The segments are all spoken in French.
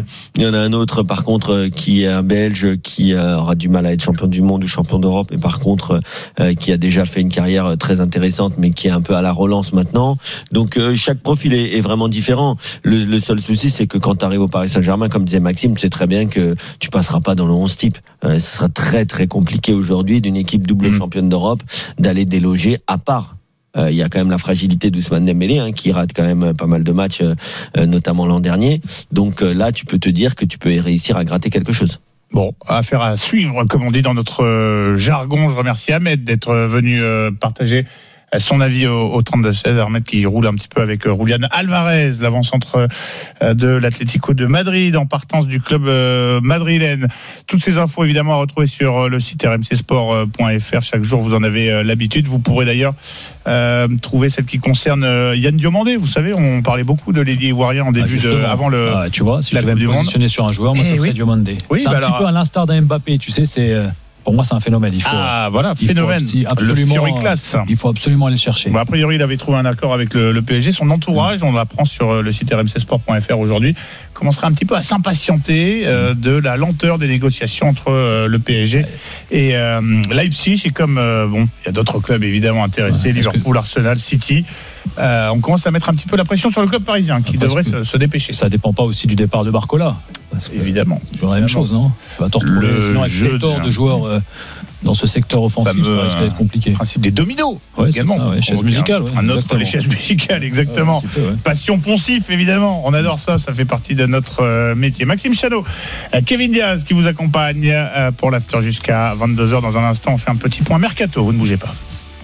Il y en a un autre, par contre, qui est un Belge, qui aura du mal à être champion du monde ou champion d'Europe, et par contre, qui a déjà fait une carrière très intéressante, mais qui est un peu à la relance maintenant. Donc, chaque profil est vraiment différent. Le seul souci, c'est que quand tu arrives au Paris Saint-Germain, comme disait Maxime, tu sais très bien que tu passeras pas dans le 11 type. Ce sera très très compliqué aujourd'hui d'une équipe double championne d'Europe d'aller déloger, à part. Il y a quand même la fragilité d'Ousmane Dembélé, qui rate quand même pas mal de matchs, notamment l'an dernier. Donc là, tu peux te dire que tu peux réussir à gratter quelque chose. Bon, affaire à suivre, comme on dit dans notre jargon. Je remercie Ahmed d'être venu partager son avis au 32-16. Ahmed qui roule un petit peu avec Julian Alvarez, l'avant-centre de l'Atlético de Madrid, en partance du club madrilène. Toutes ces infos évidemment à retrouver sur le site rmcsport.fr. Chaque jour vous en avez l'habitude. Vous pourrez d'ailleurs trouver celle qui concerne Yann Diomandé. Vous savez, on parlait beaucoup de l'ailier ivoirien en début avant le. Tu vois, si je devais me positionner sur un joueur, moi ça serait Diomandé. Oui, c'est un petit peu à l'instar d'un Mbappé, tu sais, c'est. Pour moi, c'est un phénomène. Phénomène. Le Fury Class. Il faut absolument aller le chercher. Bon, a priori, il avait trouvé un accord avec le PSG. Son entourage, on l'apprend sur le site rmcsport.fr aujourd'hui, commencera un petit peu à s'impatienter de la lenteur des négociations entre le PSG et Leipzig. Et comme il y a d'autres clubs évidemment intéressés, Liverpool, Arsenal, City, on commence à mettre un petit peu la pression sur le club parisien qui devrait se dépêcher. Ça dépend pas aussi du départ de Barcola. Évidemment. C'est toujours la même chose, non? Tu vas te retrouver sinon avec pléthore de joueurs dans ce secteur offensif, ça risque d'être compliqué. Le principe des dominos, également. C'est ça, chaise musicale. Un autre, les chaises musicales, exactement. Passion poncif, évidemment. On adore ça fait partie de notre métier. Maxime Chanot, Kevin Diaz qui vous accompagne pour l'after jusqu'à 22h. Dans un instant, on fait un petit point mercato. Vous ne bougez pas.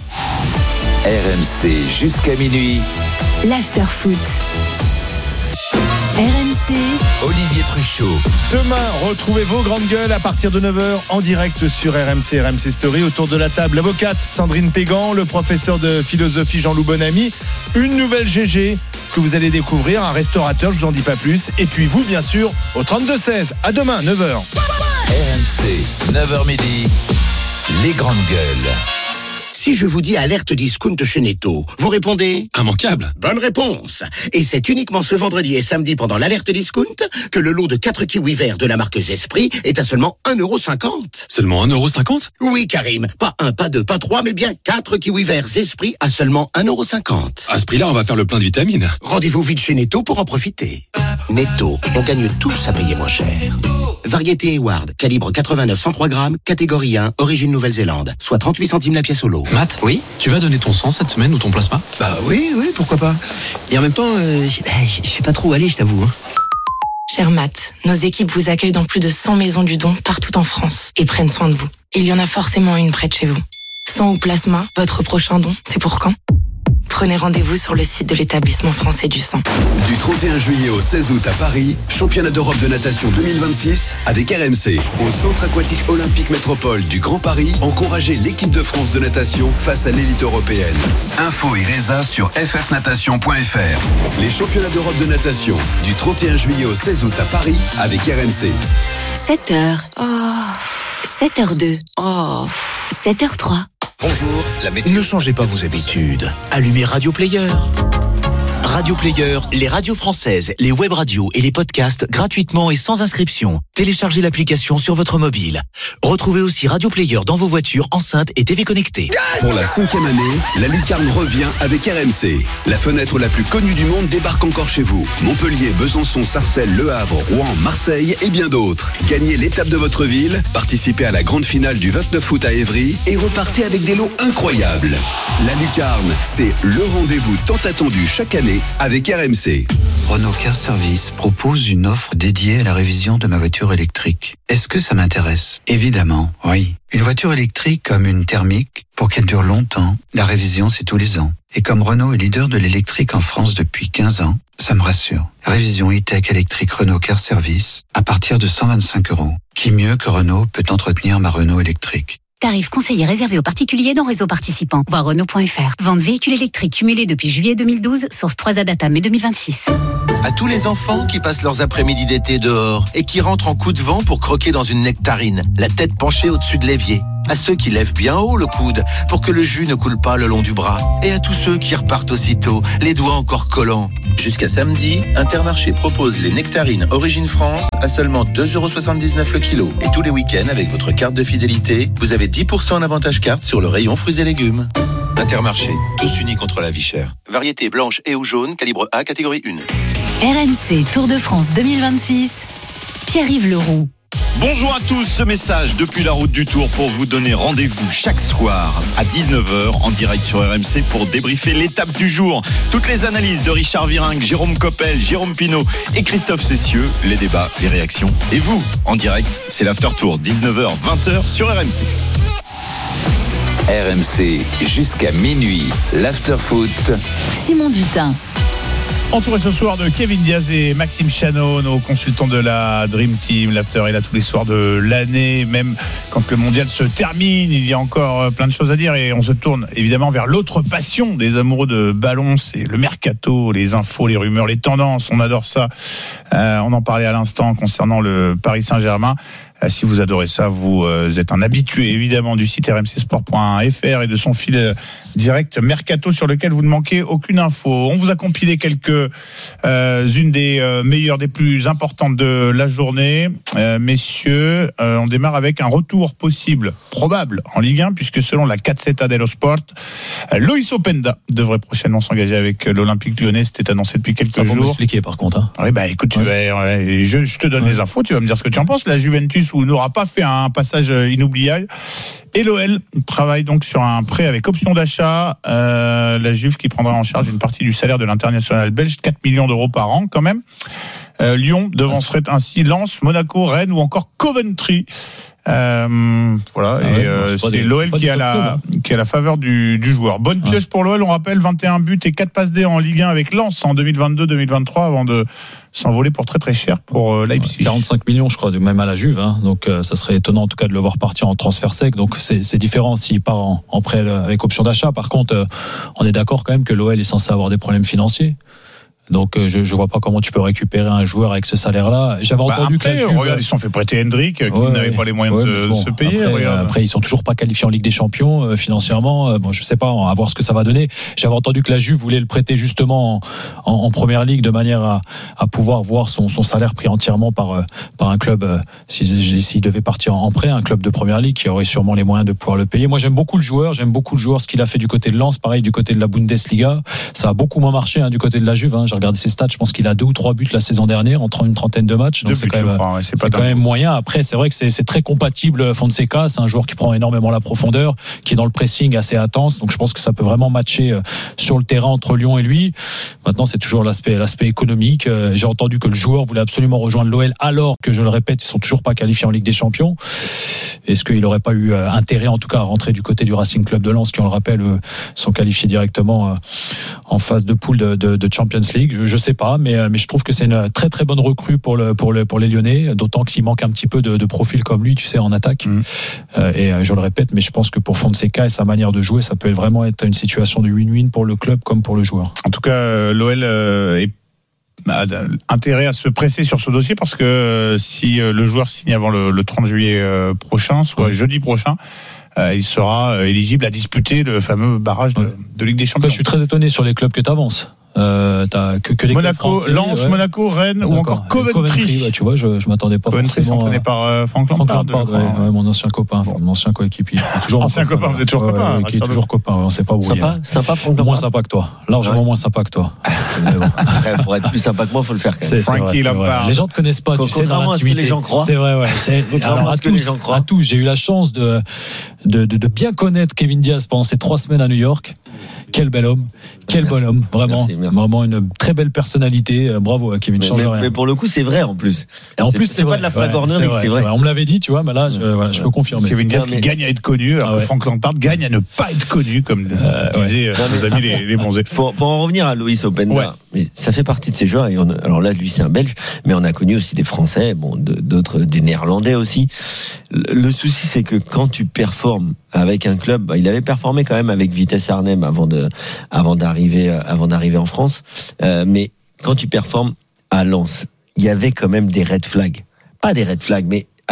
RMC jusqu'à minuit. L'after foot. RMC, Olivier Truchot. Demain, retrouvez vos grandes gueules à partir de 9h en direct sur RMC Story. Autour de la table, l'avocate Sandrine Pégan, le professeur de philosophie Jean-Loup Bonamy, une nouvelle GG que vous allez découvrir, un restaurateur, je vous en dis pas plus. Et puis vous, bien sûr, au 32-16. À demain, 9h. RMC, 9h midi, les grandes gueules. Si je vous dis alerte discount chez Netto, vous répondez immanquable. Bonne réponse. Et c'est uniquement ce vendredi et samedi pendant l'alerte discount que le lot de 4 kiwis verts de la marque Zesprit est à seulement 1,50€. Seulement 1,50€? Oui, Karim. Pas 1, pas 2, pas 3, mais bien 4 kiwis verts Zesprit à seulement 1,50€. À ce prix-là, on va faire le plein de vitamines. Rendez-vous vite chez Netto pour en profiter. Netto, on gagne tous à payer moins cher. Variété Hayward, calibre 89-103 grammes, catégorie 1, origine Nouvelle-Zélande, soit 38 centimes la pièce au lot. Matt, oui, tu vas donner ton sang cette semaine ou ton plasma? Bah oui, pourquoi pas. Et en même temps, je sais pas trop où aller, je t'avoue. cher Matt, nos équipes vous accueillent dans plus de 100 maisons du don partout en France et prennent soin de vous. Il y en a forcément une près de chez vous. Sang ou plasma, votre prochain don, c'est pour quand? Prenez rendez-vous sur le site de l'établissement français du sang. Du 31 juillet au 16 août à Paris, championnat d'Europe de natation 2026 avec RMC. Au Centre aquatique olympique métropole du Grand Paris, encouragez l'équipe de France de natation face à l'élite européenne. Info et résa sur ffnatation.fr. Les championnats d'Europe de natation du 31 juillet au 16 août à Paris avec RMC. 7h. 7h02. 7h03. Bonjour, ne changez pas vos habitudes. Allumez Radio Player. Radio Player, les radios françaises, les web radios et les podcasts gratuitement et sans inscription. Téléchargez l'application sur votre mobile. Retrouvez aussi Radio Player dans vos voitures, enceintes et TV connectées. Pour la 5e année, la lucarne revient avec RMC. La fenêtre la plus connue du monde débarque encore chez vous. Montpellier, Besançon, Sarcelles, Le Havre, Rouen, Marseille et bien d'autres. Gagnez l'étape de votre ville, participez à la grande finale du 29 août à Évry et repartez avec des lots incroyables. La lucarne, c'est le rendez-vous tant attendu chaque année avec RMC. Renault Car Service propose une offre dédiée à la révision de ma voiture électrique. Est-ce que ça m'intéresse? Évidemment, oui. Une voiture électrique comme une thermique, pour qu'elle dure longtemps, la révision c'est tous les ans. Et comme Renault est leader de l'électrique en France depuis 15 ans, ça me rassure. Révision e-tech électrique Renault Car Service à partir de 125 €. Qui mieux que Renault peut entretenir ma Renault électrique? Tarif conseillé réservé aux particuliers dans réseau participant. Voir Renault.fr. Vente véhicule électrique cumulé depuis juillet 2012. Source 3A Data mai 2026. À tous les enfants qui passent leurs après-midi d'été dehors et qui rentrent en coup de vent pour croquer dans une nectarine, la tête penchée au-dessus de l'évier. à ceux qui lèvent bien haut le coude pour que le jus ne coule pas le long du bras, et à tous ceux qui repartent aussitôt, les doigts encore collants. Jusqu'à samedi, Intermarché propose les nectarines Origine France à seulement 2,79€ le kilo. Et tous les week-ends, avec votre carte de fidélité, vous avez 10% en avantage carte sur le rayon fruits et légumes. Intermarché, tous unis contre la vie chère. Variété blanche et ou jaune, calibre A, catégorie 1. RMC Tour de France 2026, Pierre-Yves Leroux. Bonjour à tous, ce message depuis la route du Tour pour vous donner rendez-vous chaque soir à 19h en direct sur RMC pour débriefer l'étape du jour. Toutes les analyses de Richard Virenque, Jérôme Coppel, Jérôme Pinault et Christophe Cessieux, les débats, les réactions. Et vous, en direct, c'est l'After Tour, 19h, 20h sur RMC. RMC jusqu'à minuit, l'After Foot. Simon Dutin. Entouré ce soir de Kevin Diaz et Maxime Chanot, nos consultants de la Dream Team. L'After est là tous les soirs de l'année, même quand le mondial se termine. Il y a encore plein de choses à dire et on se tourne évidemment vers l'autre passion des amoureux de ballon, c'est le mercato, les infos, les rumeurs, les tendances. On adore ça. On en parlait à l'instant concernant le Paris Saint-Germain. Si vous adorez ça, vous êtes un habitué évidemment du site rmcsport.fr et de son fil direct Mercato sur lequel vous ne manquez aucune info. On vous a compilé une des meilleures, des plus importantes de la journée. Messieurs, on démarre avec un retour possible, probable en Ligue 1, puisque selon la Gazzetta dello Sport, Loïs Openda devrait prochainement s'engager avec l'Olympique Lyonnais. C'était annoncé depuis quelques jours. Ça va m'expliquer par contre. Oui, écoute, je te donne les infos, tu vas me dire ce que tu en penses. La Juventus où n'aura pas fait un passage inoubliable. Et l'OL travaille donc sur un prêt avec option d'achat. La Juve qui prendra en charge une partie du salaire de l'international belge, 4 millions d'euros par an quand même. Lyon devancerait ainsi Lens, Monaco, Rennes ou encore Coventry. C'est l'OL qui a la faveur du joueur. Bonne pioche pour l'OL, on rappelle 21 buts et 4 passes D en Ligue 1 avec Lens en 2022-2023 avant de s'envoler pour très très cher pour Leipzig. 45 millions je crois, même à la Juve, hein. Donc ça serait étonnant en tout cas de le voir partir en transfert sec, donc c'est différent s'il part en prêt avec option d'achat. Par contre on est d'accord quand même que l'OL est censé avoir des problèmes financiers. Donc je vois pas comment tu peux récupérer un joueur avec ce salaire-là. J'avais entendu que la Juve, regarde, ils se sont fait prêter Hendrick, qui n'avait pas les moyens de se payer. Après, ils sont toujours pas qualifiés en Ligue des Champions financièrement. Je sais pas, on va voir ce que ça va donner. J'avais entendu que la Juve voulait le prêter justement en Première Ligue de manière à pouvoir voir son salaire pris entièrement par un club s'il devait partir en prêt, un club de Première Ligue qui aurait sûrement les moyens de pouvoir le payer. Moi, j'aime beaucoup le joueur, ce qu'il a fait du côté de Lens, pareil du côté de la Bundesliga. Ça a beaucoup moins marché du côté de la Juve. J'ai regardé ses stats, je pense qu'il a 2 ou 3 buts la saison dernière en une trentaine de matchs, donc c'est quand même moyen. Après c'est vrai que c'est très compatible. Fonseca, c'est un joueur qui prend énormément la profondeur, qui est dans le pressing assez intense, donc je pense que ça peut vraiment matcher sur le terrain entre Lyon et lui. Maintenant c'est toujours l'aspect économique. J'ai entendu que le joueur voulait absolument rejoindre l'OL alors que, je le répète, ils sont toujours pas qualifiés en Ligue des Champions. Est-ce qu'il n'aurait pas eu intérêt en tout cas à rentrer du côté du Racing Club de Lens qui, on le rappelle, sont qualifiés directement en phase de poule de Champions League? Je sais pas, mais je trouve que c'est une très très bonne recrue pour les Lyonnais, d'autant qu'il manque un petit peu de profil comme lui, tu sais, en attaque. Et je le répète, mais je pense que pour Fonseca et sa manière de jouer, ça peut vraiment être une situation de win-win pour le club comme pour le joueur. En tout cas, l'OL a intérêt à se presser sur ce dossier parce que si le joueur signe avant le 30 juillet prochain, soit jeudi prochain, il sera éligible à disputer le fameux barrage de Ligue des Champions. Je suis très étonné sur les clubs que tu avances. T'as que les Monaco, Français, Lens, Monaco, Rennes ou encore Coventry. Tu vois, je m'attendais pas forcément. Entraîné par Franck Lampard, mon ancien copain, mon ancien coéquipier. Ancien copain, vous êtes toujours copain. Qui est toujours copain, on sait pas où. Sympa, Franck Lampard. Moins sympa que toi, largement moins sympa que toi. Pour être plus sympa que moi, faut le faire quand même. Francky Lampard. Les gens te connaissent pas, tu sais, dans l'intimité. Les gens croient. C'est vrai, ouais. Alors à tous, j'ai eu la chance de bien connaître Kevin Diaz pendant ces 3 semaines à New York. Quel bel homme, quel bon homme, vraiment, vraiment une très belle personnalité. Bravo à Kevin. Mais pour le coup, c'est vrai en plus. Et en plus, c'est pas de la flagornerie, c'est vrai. On me l'avait dit, tu vois, mais là, je peux confirmer. Kevin Diaz qui gagne à être connu, alors que Franck Lampard gagne à ne pas être connu, comme disaient nos amis les bronzés. Pour en revenir à Loïs Openda, mais ça fait partie de ces joueurs. Alors là, lui, c'est un Belge, mais on a connu aussi des Français, d'autres, des Néerlandais aussi. Le souci, c'est que quand tu performes avec un club, il avait performé quand même avec Vitesse Arnhem avant d'arriver en France, mais quand tu performes à Lens, il y avait quand même des red flags, pas des red flags, mais allez,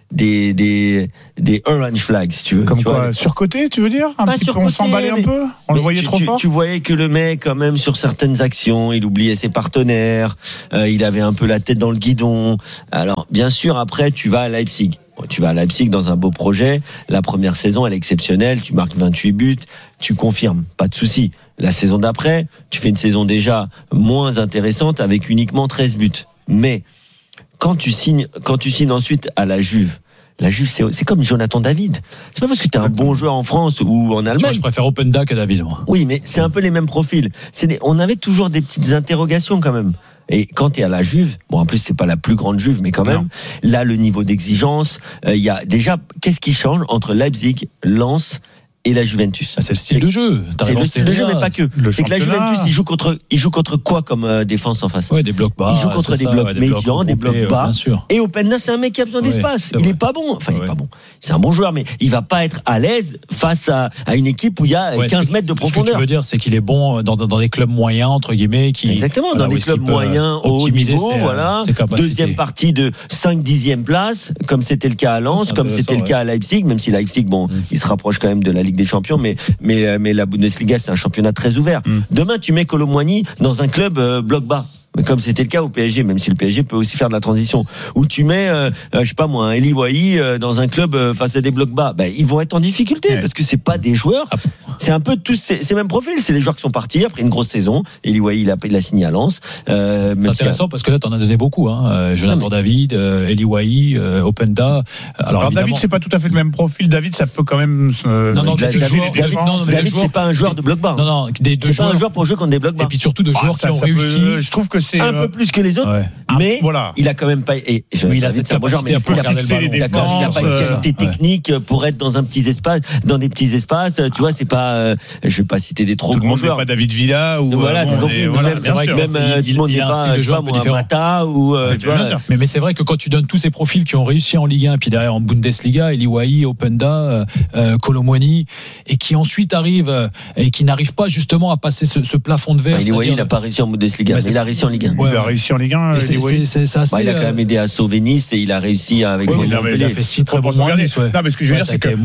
des orange flags, si tu veux. Comme tu quoi, vois, surcoté, tu veux dire? Un petit peu, on s'emballait un peu? On le voyait trop fort? Tu voyais que le mec, quand même, sur certaines actions, il oubliait ses partenaires, il avait un peu la tête dans le guidon. Alors, bien sûr, après, tu vas à Leipzig. Tu vas à Leipzig dans un beau projet. La première saison, elle est exceptionnelle. Tu marques 28 buts. Tu confirmes. Pas de souci. La saison d'après, tu fais une saison déjà moins intéressante avec uniquement 13 buts. Mais, quand tu signes ensuite à la Juve, c'est comme Jonathan David. C'est pas parce que tu es un bon joueur en France ou en Allemagne. Je préfère Openda qu'à David, moi. Oui, mais c'est un peu les mêmes profils. On avait toujours des petites interrogations quand même. Et quand tu es à la Juve, bon, en plus c'est pas la plus grande Juve, mais quand même, là le niveau d'exigence, il y a déjà, qu'est-ce qui change entre Leipzig, Lens et la Juventus? C'est le style de jeu. C'est le style de jeu, mais pas que. C'est que la Juventus, il joue contre quoi comme défense en face? Ouais, des blocs bas. Il joue contre des blocs médians, des blocs bas. Et Openda, c'est un mec qui a besoin d'espace. Il est pas bon. Enfin, il est pas bon. C'est un bon joueur, mais il va pas être à l'aise face à une équipe où il y a 15 mètres de profondeur. Ce que tu veux dire, c'est qu'il est bon dans des clubs moyens, entre guillemets. Exactement, dans des clubs moyens, au haut niveau, voilà. Deuxième partie de 5-10e place, comme c'était le cas à Lens, comme c'était le cas à Leipzig, même si Leipzig, bon, il se rapproche quand même de la Ligue des Champions, mais la Bundesliga, c'est un championnat très ouvert. Demain, tu mets Kolo Muani dans un club bloc bas, comme c'était le cas au PSG, même si le PSG peut aussi faire de la transition, où tu mets je sais pas moi, un Eli Wahi dans un club face à des blocs bas, ils vont être en difficulté parce que c'est pas des joueurs, c'est un peu tous ces mêmes profils, c'est les joueurs qui sont partis après une grosse saison. Eli Wahi, il a signé à Lens. C'est intéressant parce que là t'en as donné beaucoup, Jonathan David, Eli Wahi, Openda. Alors David, c'est pas tout à fait le même profil. David, ça peut quand même David, c'est pas un joueur de bloc bas. Non, c'est pas un joueur pour jouer contre des blocs bas. Et puis surtout de joueurs qui ont réussi. Je trouve que c'est un peu plus que les autres, mais il a quand même pas. Il a cette capacité à pouvoir regarder le ballon. Il n'a pas une qualité technique pour être dans des petits espaces. Tu vois, c'est pas. Je vais pas citer des trop grands joueurs. Pas David Villa ou voilà. C'est vrai que même tout le monde n'est pas. Je sais pas moi, Mata ou. Mais c'est vrai que quand tu donnes tous ces profils qui ont réussi en Ligue 1, puis derrière en Bundesliga, Eli Wahi, Openda, Kolo Muani, et qui ensuite arrivent et qui n'arrivent pas justement à passer ce plafond de verre. Eli Wahi, il n'a pas réussi en Bundesliga, mais il a réussi en Ligue 1. Il a réussi en Ligue 1. Il a quand même aidé à sauver Nice et il a réussi avec il a fait 6 très bons mois. Non, mais ce que je veux dire, c'est que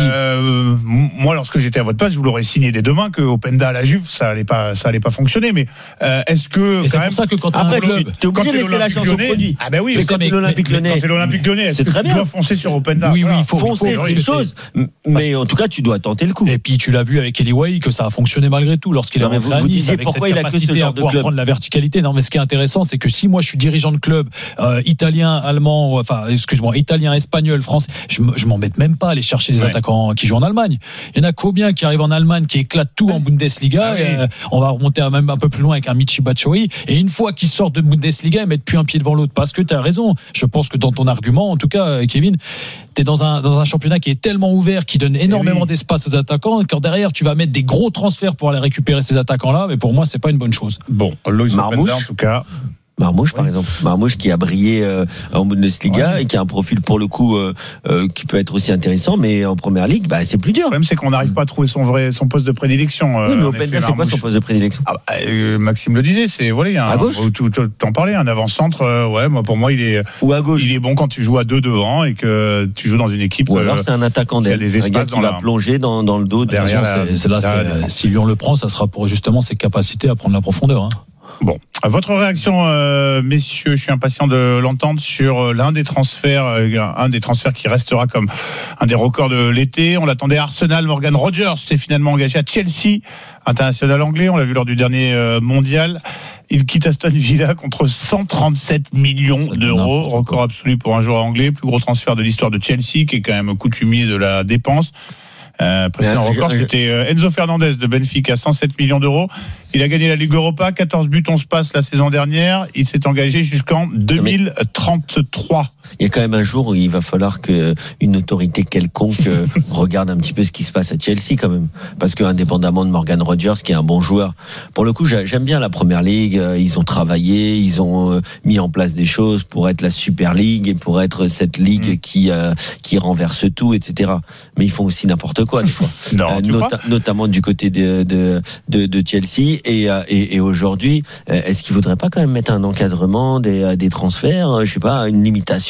moi, lorsque j'étais à votre place, je vous l'aurais signé dès demain que Openda à la Juve, ça allait pas fonctionner. Mais est-ce que c'est pour ça que quand après t'es obligé de laisser la chance au produit. Ah ben oui, mais quand t'es l'Olympique Lyonnais, c'est très bien. Tu dois foncer sur Openda. Oui, il faut foncer, c'est une chose. Mais en tout cas, tu dois tenter le coup. Et puis tu l'as vu avec Eli Wahi que ça a fonctionné malgré tout lorsqu'il a rentré à Nice. Vous disiez pourquoi il a que ce genre de club. Prendre la verticalité. Non, mais ce qui est intéressant, c'est que si moi je suis dirigeant de club italien, allemand, italien, espagnol, français, je m'embête même pas à aller chercher des attaquants qui jouent en Allemagne. Il y en a combien qui arrivent en Allemagne, qui éclatent tout en Bundesliga. On va remonter même un peu plus loin avec un Michy Batshuayi. Et une fois qu'ils sortent de Bundesliga, ils mettent plus un pied devant l'autre. Parce que tu as raison. Je pense que dans ton argument, en tout cas, Kevin, tu es dans un championnat qui est tellement ouvert, qui donne énormément d'espace aux attaquants. Quand derrière, tu vas mettre des gros transferts pour aller récupérer ces attaquants-là, mais pour moi, c'est pas une bonne chose. Bon, Marmouche, en tout cas. Marmouche, par exemple. Marmouche qui a brillé en Bundesliga et qui a un profil pour le coup qui peut être aussi intéressant, mais en première ligue, c'est plus dur. Le problème, c'est qu'on n'arrive pas à trouver son poste de prédilection. Oui, mais Openda, c'est quoi son poste de prédilection? Maxime le disait, c'est à gauche. T'en parlais, un avant-centre. Pour moi, il est ou à gauche. Il est bon quand tu joues à 2 devant et que tu joues dans une équipe. Ou alors c'est un attaquant d'aile, des espaces qui va plonger dans le dos derrière. Si Lyon le prend, ça sera pour justement ses capacités à prendre la profondeur. Bon, votre réaction, messieurs, je suis impatient de l'entendre sur l'un des transferts qui restera comme un des records de l'été. On l'attendait à Arsenal. Morgan Rogers s'est finalement engagé à Chelsea, international anglais. On l'a vu lors du dernier mondial. Il quitte Aston Villa contre 137 millions d'euros, record absolu pour un joueur anglais. Plus gros transfert de l'histoire de Chelsea, qui est quand même coutumier de la dépense. Précédent record, c'était Enzo Fernandez de Benfica, 107 millions d'euros. Il a gagné la Ligue Europa, 14 buts, 11 passes la saison dernière. Il s'est engagé jusqu'en 2033. Il y a quand même un jour où il va falloir qu'une autorité quelconque regarde un petit peu ce qui se passe à Chelsea quand même. Parce que indépendamment de Morgan Rogers, qui est un bon joueur, pour le coup, j'aime bien la Première Ligue. Ils ont travaillé, ils ont mis en place des choses pour être la Super League et pour être cette ligue qui renverse tout, etc. Mais ils font aussi n'importe quoi des fois. Notamment du côté de Chelsea. Et aujourd'hui, est-ce qu'ils voudraient pas quand même mettre un encadrement des transferts, je sais pas, une limitation?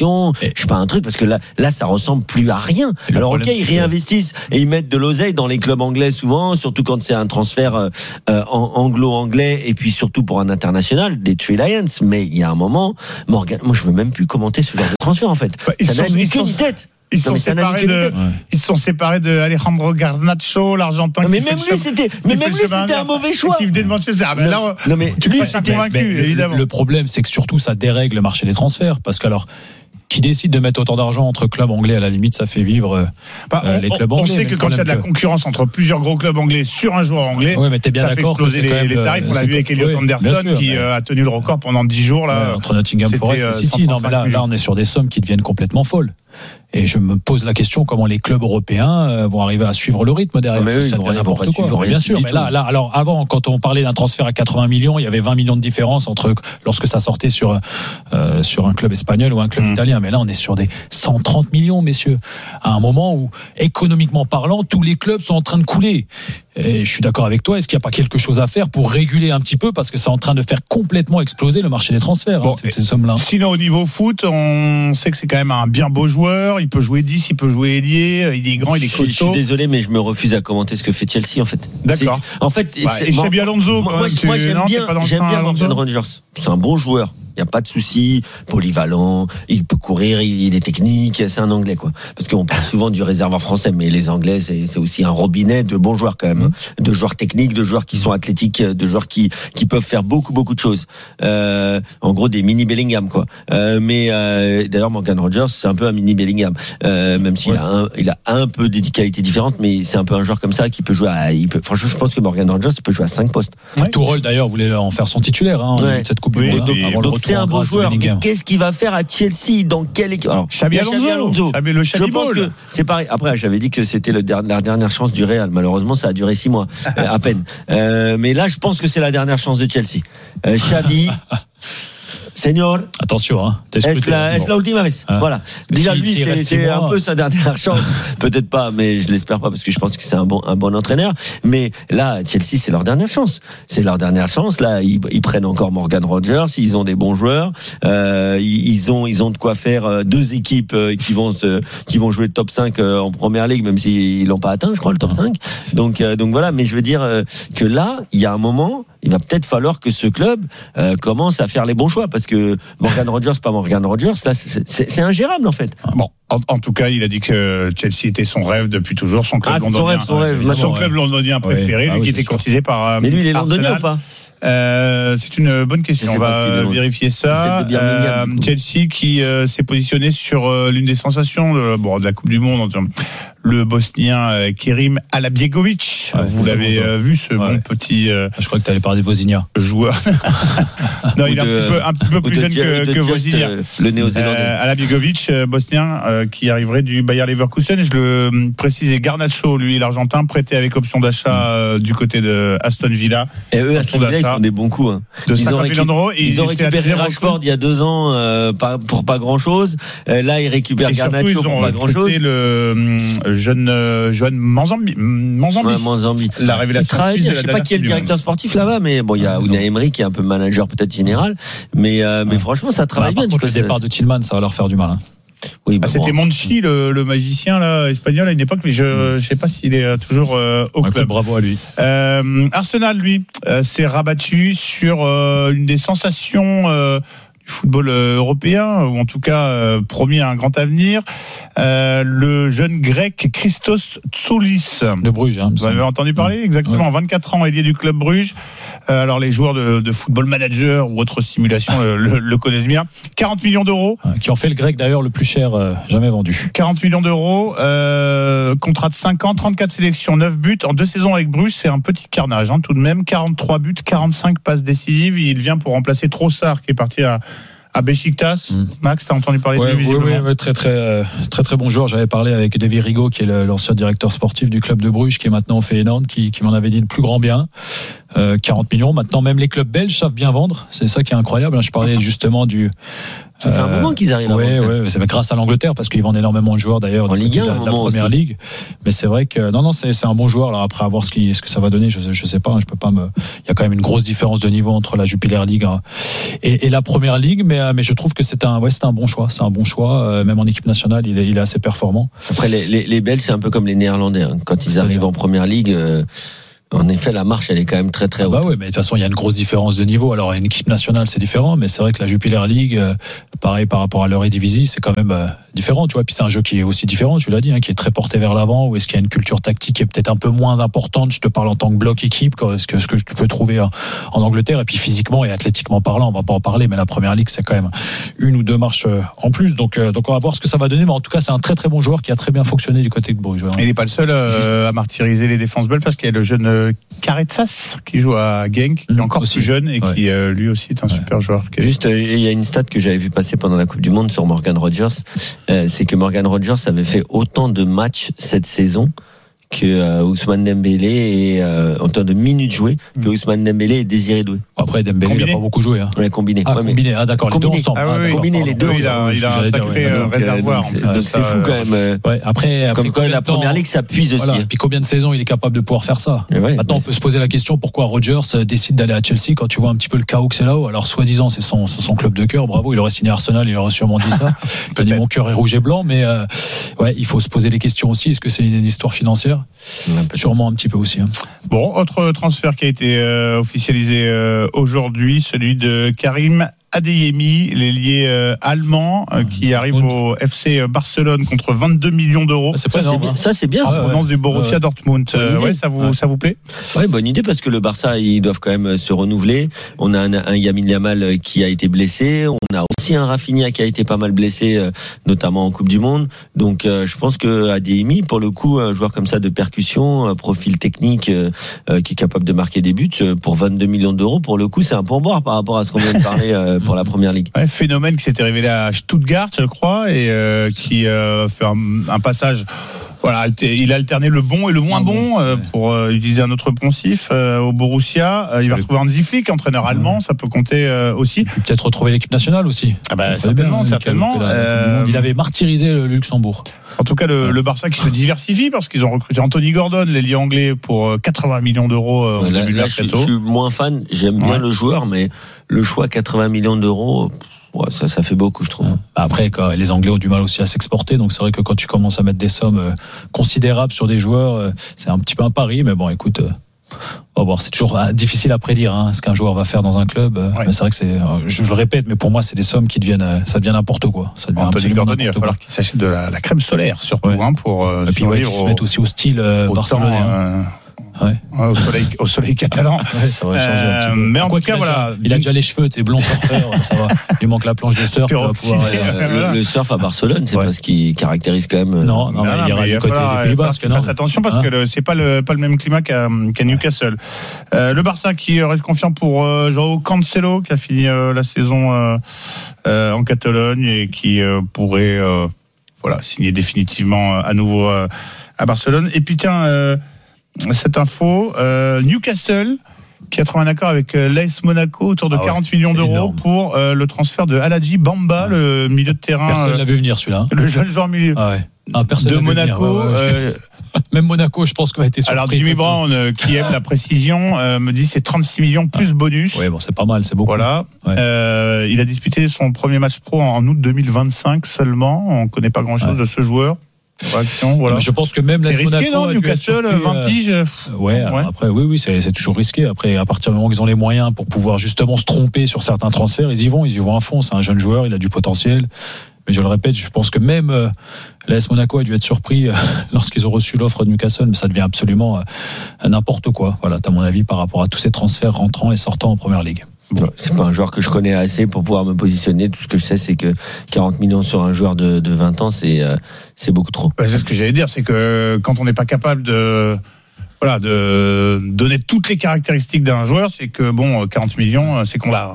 formation, je sais pas un truc, parce que là ça ressemble plus à rien. Alors ok, ils réinvestissent et ils mettent de l'oseille dans les clubs anglais souvent, surtout quand c'est un transfert anglo-anglais et puis surtout pour un international des Three Lions. Mais il y a un moment, Morgan, moi je veux même plus commenter ce genre de transfert en fait. Ça n'a ni queue ni tête. Ils se sont séparés de Alejandro Garnacho, l'Argentin. Mais même lui, c'était un mauvais choix. Qui venait de Manchester. Lui, c'était convaincu, évidemment. Le problème, c'est que surtout, ça dérègle le marché des transferts. Parce que alors, qui décide de mettre autant d'argent entre clubs anglais, à la limite, ça fait vivre les clubs anglais. On sait que quand il y a de la concurrence entre plusieurs gros clubs anglais sur un joueur anglais, ça fait exploser les tarifs. On l'a vu avec Elliot Anderson qui a tenu le record pendant 10 jours. Entre Nottingham Forest et City. Non, mais là, on est sur des sommes qui deviennent complètement folles. Et je me pose la question comment les clubs européens vont arriver à suivre le rythme derrière. Mais eux, ils vont n'importe quoi. Bien sûr, mais là, alors avant, quand on parlait d'un transfert à 80 millions, il y avait 20 millions de différence entre lorsque ça sortait sur un club espagnol ou un club italien. Mais là, on est sur des 130 millions, messieurs. À un moment où, économiquement parlant, tous les clubs sont en train de couler. Et je suis d'accord avec toi. Est-ce qu'il n'y a pas quelque chose à faire pour réguler un petit peu, parce que c'est en train de faire complètement exploser le marché des transferts, ces sommes-là. Sinon, au niveau foot, on sait que c'est quand même un bien beau joueur. Il peut jouer 10, il peut jouer ailier. Il est grand, il est costaud. Je suis désolé, mais je me refuse à commenter ce que fait Chelsea en fait. D'accord. En fait, et Xabi Alonso. Moi, j'aime bien Morgan Rogers. C'est un bon joueur. Il n'y a pas de souci, polyvalent, il peut courir, il est technique, c'est un Anglais quoi. Parce qu'on parle souvent du réservoir français, mais les Anglais c'est aussi un robinet de bons joueurs quand même, hein. De joueurs techniques, de joueurs qui sont athlétiques, de joueurs qui peuvent faire beaucoup de choses. En gros des mini Bellingham quoi. Mais d'ailleurs Morgan Rogers c'est un peu un mini Bellingham, même s'il il a un peu des qualités différentes, mais c'est un peu un joueur comme ça qui peut jouer franchement je pense que Morgan Rogers peut jouer à 5 postes. Tourelle d'ailleurs voulait en faire son titulaire cette Coupe du Monde avant le retour. C'est un bon joueur, mais qu'est-ce qu'il va faire à Chelsea? Dans quelle équipe? Alors, Xabi Alonso. Je pense que c'est pareil. Après, j'avais dit que c'était la dernière chance du Real. Malheureusement, ça a duré 6 mois, à peine. Mais là, je pense que c'est la dernière chance de Chelsea. Xabi. Señor, attention, es la última vez. Voilà. Déjà lui, c'est un peu sa dernière chance. Peut-être pas, mais je l'espère pas parce que je pense que c'est un bon entraîneur. Mais là, Chelsea, c'est leur dernière chance. C'est leur dernière chance. Là, ils prennent encore Morgan Rogers. Ils ont des bons joueurs. Ils ont de quoi faire 2 équipes qui vont jouer le top 5 en première ligue, même s'ils l'ont pas atteint, je crois, le top 5. Donc voilà. Mais je veux dire que là, il y a un moment, il va peut-être falloir que ce club commence à faire les bons choix, parce que Morgan Rogers, pas Morgan Rogers, là c'est ingérable en fait. Bon, en tout cas, il a dit que Chelsea était son rêve depuis toujours, son club londonien. Son club londonien préféré, lui qui était courtisé par. Mais lui, il est londonien ou pas? C'est une bonne question. On va vérifier ça. Chelsea qui s'est positionné sur l'une des sensations de la Coupe du Monde, le Bosnien Kerim Alabjegovic. Vous l'avez vu, ce bon petit. Je crois que tu allais parler de Vozinha. Joueur. Non, il est un petit peu plus jeune que Vozinha. Le Néo-Zélandais. Alabjegovic, Bosnien, qui arriverait du Bayer Leverkusen. Je le précisais, Garnacho, lui, l'Argentin, prêté avec option d'achat du côté de Aston Villa. Et eux, Aston Villa, ils font des bons coups. De 50 millions d'euros. Ils ont récupéré Rashford il y a 2 ans pour pas grand chose. Là, ils récupèrent Garnacho pour pas grand chose. Le jeune Manzambi. La révélation. Je sais pas qui est le directeur sportif là-bas, mais bon, il y a Unai Emery qui est un peu manager peut-être général, mais franchement, ça travaille bien. Par contre, le départ de Tillman, ça va leur faire du mal. Oui, c'était Monchi, le magicien là, espagnol à une époque, mais je sais pas s'il est toujours au club. Bravo à lui. Arsenal, lui, s'est rabattu sur une des sensations du football européen, ou en tout cas promis à un grand avenir, le jeune grec Christos Tsoulis de Bruges. Vous avez entendu parler? Exactement, 24 ans, ailier du club Bruges. Alors les joueurs de football manager ou autres simulations le connaissent bien. 40 millions d'euros. Qui ont fait le grec d'ailleurs le plus cher jamais vendu. 40 millions d'euros, contrat de 5 ans, 34 sélections, 9 buts. En 2 saisons avec Bruges, c'est un petit carnage tout de même. 43 buts, 45 passes décisives. Il vient pour remplacer Trossard qui est parti à Beşiktaş. Max, t'as entendu parler de lui visiblement? Oui, très bon joueur. J'avais parlé avec David Rigaud, qui est l'ancien directeur sportif du club de Bruges, qui est maintenant au Feyenoord, qui m'en avait dit le plus grand bien. 40 millions. Maintenant, même les clubs belges savent bien vendre. C'est ça qui est incroyable. Je parlais justement du. Ça fait un moment qu'ils arrivent à vendre. Oui, c'est grâce à l'Angleterre, parce qu'ils vendent énormément de joueurs d'ailleurs en Ligue 1, de la première ligue. Mais c'est vrai que non, c'est un bon joueur. Alors après, à voir ce que ça va donner, je sais pas. Je peux pas Il y a quand même une grosse différence de niveau entre la Jupiler League et la première ligue, mais je trouve que c'est un bon choix. C'est un bon choix. Même en équipe nationale, il est assez performant. Après, les Belges, c'est un peu comme les Néerlandais. Quand ils arrivent en première ligue. En effet, la marche, elle est quand même très très haute. Bah oui, mais de toute façon, il y a une grosse différence de niveau. Alors, une équipe nationale, c'est différent, mais c'est vrai que la Jupiler League, pareil par rapport à l'Eredivisie, c'est quand même différent, tu vois. Puis c'est un jeu qui est aussi différent, tu l'as dit, qui est très porté vers l'avant. Ou est-ce qu'il y a une culture tactique qui est peut-être un peu moins importante? Je te parle en tant que bloc équipe, ce que tu peux trouver en Angleterre. Et puis physiquement et athlétiquement parlant, on va pas en parler, mais la première ligue, c'est quand même une ou deux marches en plus. Donc on va voir ce que ça va donner. Mais en tout cas, c'est un très très bon joueur qui a très bien fonctionné du côté de Bruges. Il n'est pas le seul à martyriser les défenses belges, parce qu'il y a le jeune Karetsas qui joue à Genk, qui est encore aussi plus jeune et qui lui aussi est un super joueur. Juste, il y a une stat que j'avais vu passer pendant la Coupe du Monde sur Morgan Rogers, c'est que Morgan Rogers avait fait autant de matchs cette saison que Ousmane Dembélé et en termes de minutes jouées que Ousmane Dembélé et Désiré Doué. Après Dembélé il n'a pas beaucoup joué. Ouais, combiné. Combiné. Ah d'accord, les deux ensemble. Combiné les deux. Il a un sacré réservoir. Donc c'est fou quand même. Après comme quand la première ligue ça puise aussi. Et puis combien de saisons il est capable de pouvoir faire ça? Maintenant on peut se poser la question pourquoi Rogers décide d'aller à Chelsea quand tu vois un petit peu le chaos que c'est là-haut. Alors soi-disant c'est son club de cœur. Bravo, il aurait signé Arsenal, il aurait sûrement dit ça. Il a dit mon cœur est rouge et blanc, mais il faut se poser les questions aussi. Est-ce que c'est une histoire financière? Sûrement un petit peu aussi. Bon, autre transfert qui a été officialisé aujourd'hui, celui de Karim Adeyemi, l'ailier allemand qui arrive au FC Barcelone contre 22 millions d'euros. C'est pas énorme. Ça c'est bien. En provenance du Borussia Dortmund. Ça vous plaît? Ouais, bonne idée, parce que le Barça, ils doivent quand même se renouveler. On a un Lamine Yamal qui a été blessé. On a aussi un Rafinha qui a été pas mal blessé, notamment en Coupe du Monde. Donc je pense que Adeyemi, pour le coup, un joueur comme ça de percussion, profil technique, qui est capable de marquer des buts, pour 22 millions d'euros, pour le coup, c'est un pourboire par rapport à ce qu'on vient de parler pour la première ligue. Ouais, phénomène qui s'était révélé à Stuttgart, je crois, et qui fait un passage. Voilà, il a alterné le bon et le moins bon, pour utiliser un autre poncif au Borussia. Il va retrouver Hansi Flick, entraîneur allemand, ça peut compter aussi. Peut-être retrouver l'équipe nationale aussi. Ah bah, certainement. Il avait martyrisé le Luxembourg. En tout cas, le Barça qui se diversifie, parce qu'ils ont recruté Anthony Gordon, l'ailier anglais, pour 80 millions d'euros au début de mercato. Je suis moins fan, j'aime bien le joueur, mais le choix 80 millions d'euros... Ouais, ça fait beaucoup, je trouve. Après, les Anglais ont du mal aussi à s'exporter, donc c'est vrai que quand tu commences à mettre des sommes considérables sur des joueurs, c'est un petit peu un pari, mais bon, écoute, on va voir. C'est toujours difficile à prédire ce qu'un joueur va faire dans un club. Mais c'est vrai que je le répète, mais pour moi, c'est des sommes qui ça devient n'importe quoi. Ça devient Anthony Gordon, il va falloir qu'il s'achète de la crème solaire, surtout, pour et puis qu'il se mette aussi au style barcelonais. Au soleil catalan. Ça va changer un petit peu. Mais en tout cas, voilà. Il a déjà les cheveux, c'est blond surfeur, ça va. Il lui manque la planche de surf. Le surf à Barcelone, c'est pas ce qui caractérise quand même. Non, mais il ira du côté des Pays Basques. Fasse attention, parce que c'est pas le même climat qu'à Newcastle. Le Barça qui reste confiant pour Joao Cancelo, qui a fini la saison en Catalogne et qui pourrait signer définitivement à nouveau à Barcelone. Et puis tiens, cette info, Newcastle qui a trouvé un accord avec l'AS Monaco autour de 40 millions d'euros énorme. Pour le transfert de Aladji Bamba, le milieu de terrain. Personne l'a vu venir celui-là. Le jeune joueur milieu de Monaco. Même Monaco, je pense, qu'on a été surpris. Alors Jimmy Brown, qui aime la précision, me dit c'est 36 millions plus bonus. Oui, bon, c'est pas mal, c'est beaucoup. Voilà. Il a disputé son premier match pro en août 2025 seulement. On ne connaît pas grand-chose de ce joueur. Mais je pense que même c'est risqué, non, Newcastle, 20 piges. Après, oui, c'est toujours risqué. Après, à partir du moment qu'ils ont les moyens pour pouvoir justement se tromper sur certains transferts, ils y vont à fond. C'est un jeune joueur, il a du potentiel. Mais je le répète, je pense que même l'AS Monaco a dû être surpris lorsqu'ils ont reçu l'offre de Newcastle, mais ça devient absolument n'importe quoi. Voilà, t'as mon avis par rapport à tous ces transferts rentrants et sortants en première ligue. C'est pas un joueur que je connais assez pour pouvoir me positionner. Tout ce que je sais, c'est que 40 millions sur un joueur de 20 ans, c'est beaucoup trop. C'est ce que j'allais dire, c'est que quand on n'est pas capable de donner toutes les caractéristiques d'un joueur, c'est que 40 millions, c'est qu'on l'a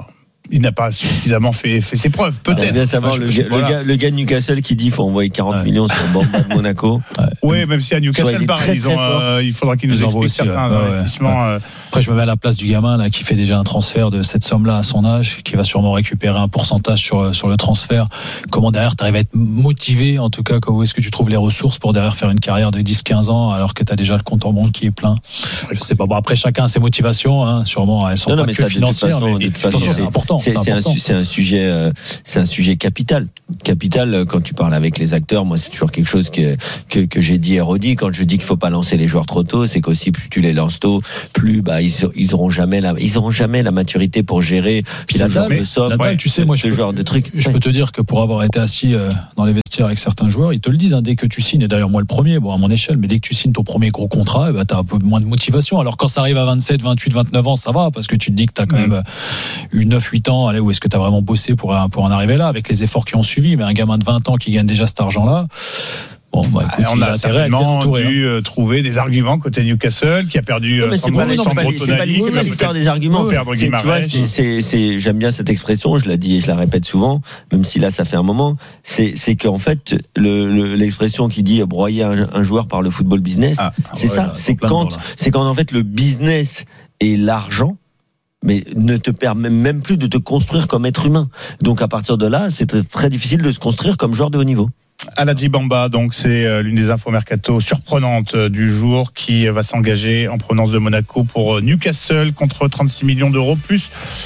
il n'a pas suffisamment fait ses preuves, peut-être. Bien savoir, le gars de Newcastle qui dit qu'il faut envoyer 40 millions sur Bamba de Monaco. Oui, même si à Newcastle, pareil, il faudra qu'il nous explique certains investissements. Après, je me mets à la place du gamin là, qui fait déjà un transfert de cette somme-là à son âge, qui va sûrement récupérer un pourcentage sur le transfert. Comment derrière, tu arrives à être motivé, en tout cas, où est-ce que tu trouves les ressources pour derrière faire une carrière de 10-15 ans alors que tu as déjà le compte en banque qui est plein? Je sais pas. Bon, après, chacun a ses motivations, hein, sûrement, elles sont pas que financières, mais de toute façon, c'est important. C'est un sujet capital. Capital, quand tu parles avec les acteurs, moi, c'est toujours quelque chose que j'ai dit et redit. Quand je dis qu'il faut pas lancer les joueurs trop tôt, c'est qu'aussi plus tu les lances tôt, plus ils auront jamais la maturité pour gérer ce genre de somme, tu sais, moi, ce genre de trucs. Je peux te dire que pour avoir été assis dans les vestiaires avec certains joueurs, ils te le disent, hein, dès que tu signes, et d'ailleurs moi le premier, bon à mon échelle, mais dès que tu signes ton premier gros contrat, tu as un peu moins de motivation. Alors quand ça arrive à 27, 28, 29 ans, ça va, parce que tu te dis que tu as quand même eu 9-8 ans, allez, où est-ce que tu as vraiment bossé pour en arriver là, avec les efforts qui ont suivi. Mais un gamin de 20 ans qui gagne déjà cet argent-là, bon, bah, écoute, on a certainement dû trouver des arguments côté Newcastle qui a perdu. C'est pas l'histoire des arguments. Tu vois, j'aime bien cette expression, je la dis et je la répète souvent, même si là ça fait un moment. C'est qu'en fait l'expression qui dit broyer un joueur par le football business, c'est quand en fait le business et l'argent, mais ne te permet même plus de te construire comme être humain. Donc à partir de là, c'est très, très difficile de se construire comme joueur de haut niveau. Aladji Bamba, donc c'est l'une des infos mercato surprenantes du jour, qui va s'engager en provenance de Monaco pour Newcastle contre 36 millions d'euros plus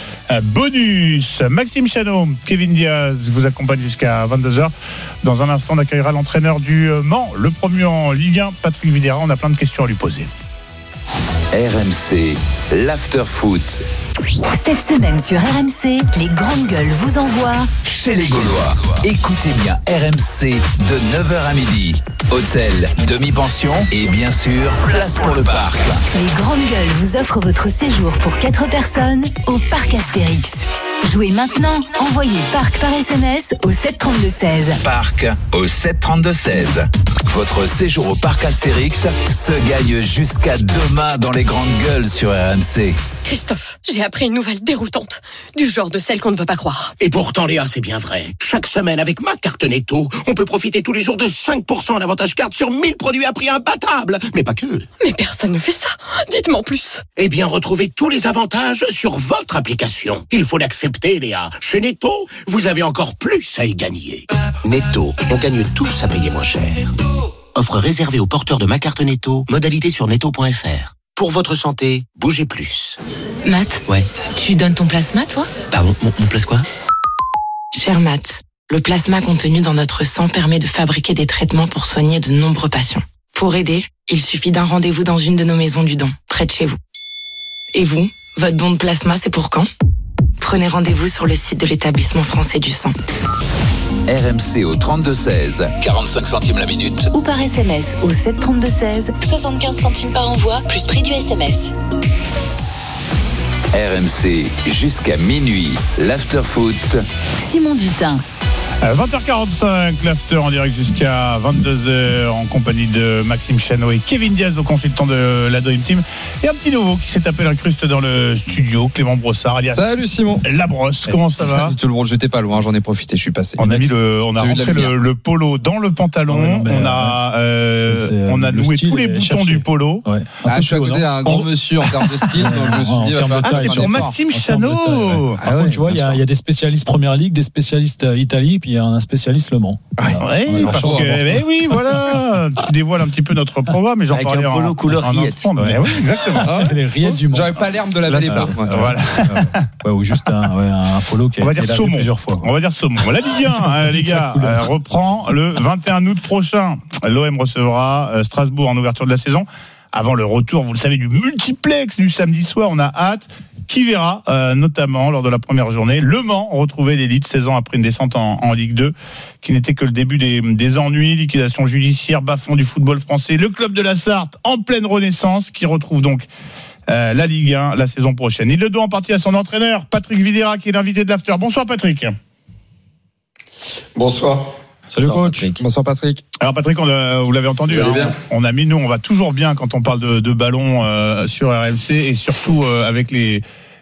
bonus. Maxime Chanot, Kevin Diaz vous accompagne jusqu'à 22h. Dans un instant, on accueillera l'entraîneur du Mans, le premier en Ligue 1, Patrick Vieira. On a plein de questions à lui poser. RMC, l'after-foot. Cette semaine sur RMC, les grandes gueules vous envoient chez les Gaulois. Écoutez bien RMC de 9h à midi. Hôtel, demi-pension et bien sûr, place pour le parc. Les grandes gueules vous offrent votre séjour pour 4 personnes au parc Astérix. Jouez maintenant, envoyez parc par SMS au 732-16. Parc au 732-16. Votre séjour au parc Astérix se gagne jusqu'à demain dans les grandes gueules sur RMC. Christophe, j'ai appris une nouvelle déroutante, du genre de celle qu'on ne veut pas croire. Et pourtant, Léa, c'est bien vrai. Chaque semaine, avec ma carte Netto, on peut profiter tous les jours de 5% d'avantage carte sur 1000 produits à prix imbattable. Mais pas que. Mais personne ne fait ça. Dites-moi en plus. Eh bien, retrouvez tous les avantages sur votre application. Il faut l'accepter, Léa. Chez Netto, vous avez encore plus à y gagner. Netto, on gagne tous à payer moins cher. Offre réservée aux porteurs de ma carte Netto. Modalité sur netto.fr. Pour votre santé, bougez plus. Matt, Ouais. tu donnes ton plasma, toi ? Pardon, mon place quoi ? Cher Matt, le plasma contenu dans notre sang permet de fabriquer des traitements pour soigner de nombreux patients. Pour aider, il suffit d'un rendez-vous dans une de nos maisons du don, près de chez vous. Et vous, votre don de plasma, c'est pour quand ? Prenez rendez-vous sur le site de l'établissement français du sang. RMC au 32-16, 45 centimes la minute. Ou par SMS au 732-16. 75 centimes par envoi, plus prix du SMS. RMC jusqu'à minuit, l'after-foot. Simon Dutin. 20h45, l'after en direct jusqu'à 22h en compagnie de Maxime Chanot et Kevin Diaz, le consultant de la Dream Team. Et un petit nouveau qui s'est tapé l'incruste dans le studio, Clément Brossard, alias Salut Simon. La Brosse, comment ça va ? Salut tout le monde, j'étais pas loin, j'en ai profité, je suis passé. On a rentré le polo dans le pantalon, on a noué tous les boutons du polo. Ouais. Je suis à côté d'un grand monsieur en termes de style, donc je me suis dit, c'est pour Maxime Chanot. Par contre, tu vois, il y a des spécialistes Première Ligue, des spécialistes Italie, puis il y a un spécialiste Le Mans. Oui, parce que, oui, voilà, tu dévoiles un petit peu notre programme, mais j'en parlais avec un polo couleur rillette. Oui, exactement. C'est les rillettes du Mans. J'avais pas l'herbe de la départ. Voilà. Ou juste un polo qui a été lavé plusieurs fois. On va dire saumon. La Ligue 1, les gars, reprend le 21 août prochain. L'OM recevra Strasbourg en ouverture de la saison. Avant le retour, vous le savez, du multiplex du samedi soir, on a hâte. Qui verra, notamment lors de la première journée, Le Mans retrouver l'élite 16 ans après une descente en Ligue 2, qui n'était que le début des ennuis, liquidation judiciaire, bas-fond du football français. Le club de la Sarthe, en pleine renaissance, qui retrouve donc la Ligue 1 la saison prochaine. Il le doit en partie à son entraîneur, Patrick Vieira, qui est l'invité de l'After. Bonsoir Patrick. Bonsoir. Salut coach. Bonsoir Patrick. Alors Patrick, vous l'avez entendu, on a mis, nous on va toujours bien quand on parle de ballon sur RMC, et surtout avec les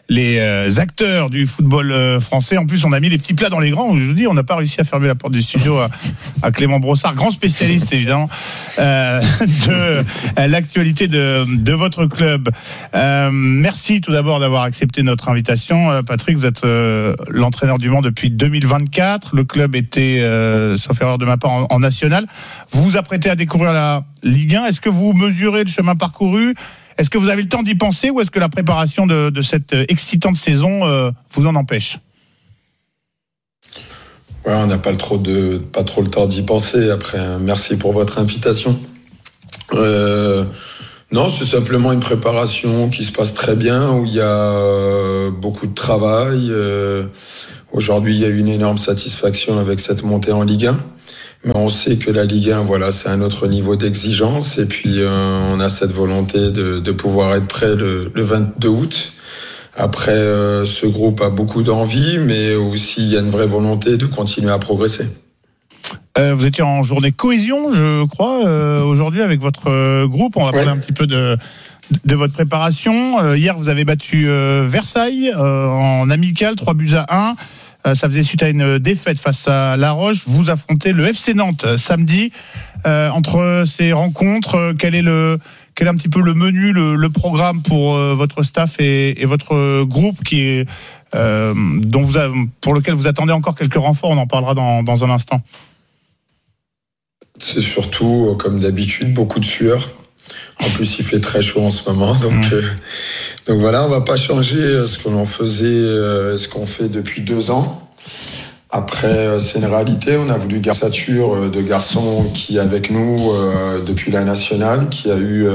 les acteurs du football français. En plus, on a mis les petits plats dans les grands. Je vous dis, on n'a pas réussi à fermer la porte du studio à Clément Brossard, grand spécialiste évidemment de l'actualité de votre club. Merci tout d'abord d'avoir accepté notre invitation. Patrick, vous êtes l'entraîneur du Mans depuis 2024. Le club était, sauf erreur de ma part, en national. Vous vous apprêtez à découvrir la Ligue 1. Est-ce que vous mesurez le chemin parcouru ? Est-ce que vous avez le temps d'y penser ou est-ce que la préparation de cette excitante saison vous en empêche ? Ouais, on n'a pas trop le temps d'y penser. Après, merci pour votre invitation. Non, c'est simplement une préparation qui se passe très bien, où il y a beaucoup de travail. Aujourd'hui, il y a eu une énorme satisfaction avec cette montée en Ligue 1. Mais on sait que la Ligue 1, voilà, c'est un autre niveau d'exigence. Et puis, on a cette volonté de pouvoir être prêt le 22 août. Après, ce groupe a beaucoup d'envie, mais aussi, il y a une vraie volonté de continuer à progresser. Vous étiez en journée cohésion, je crois, aujourd'hui avec votre groupe. On va parler un petit peu de votre préparation. Hier, vous avez battu Versailles en amical, 3-1. Ça faisait suite à une défaite face à La Roche. Vous affrontez le FC Nantes samedi. Entre ces rencontres, quel est un petit peu le menu, le programme pour votre staff et votre groupe pour lequel vous attendez encore quelques renforts? On en parlera dans un instant. C'est surtout, comme d'habitude, beaucoup de sueur. En plus, il fait très chaud en ce moment, donc voilà, on va pas changer ce que l'on faisait, ce qu'on fait depuis 2 ans. Après, c'est une réalité. On a voulu garder la stature de garçon qui est avec nous depuis la nationale, qui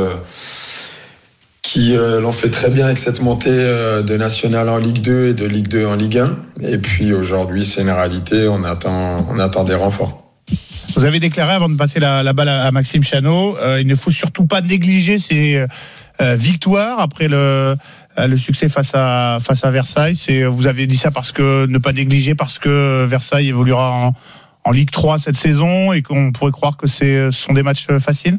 l'ont fait très bien avec cette montée de nationale en Ligue 2 et de Ligue 2 en Ligue 1. Et puis aujourd'hui, c'est une réalité. On attend des renforts. Vous avez déclaré, avant de passer la balle à Maxime Chanot, il ne faut surtout pas négliger ces victoires après le succès face à Versailles. Vous avez dit ça parce que Versailles évoluera en Ligue 3 cette saison et qu'on pourrait croire que ce sont des matchs faciles.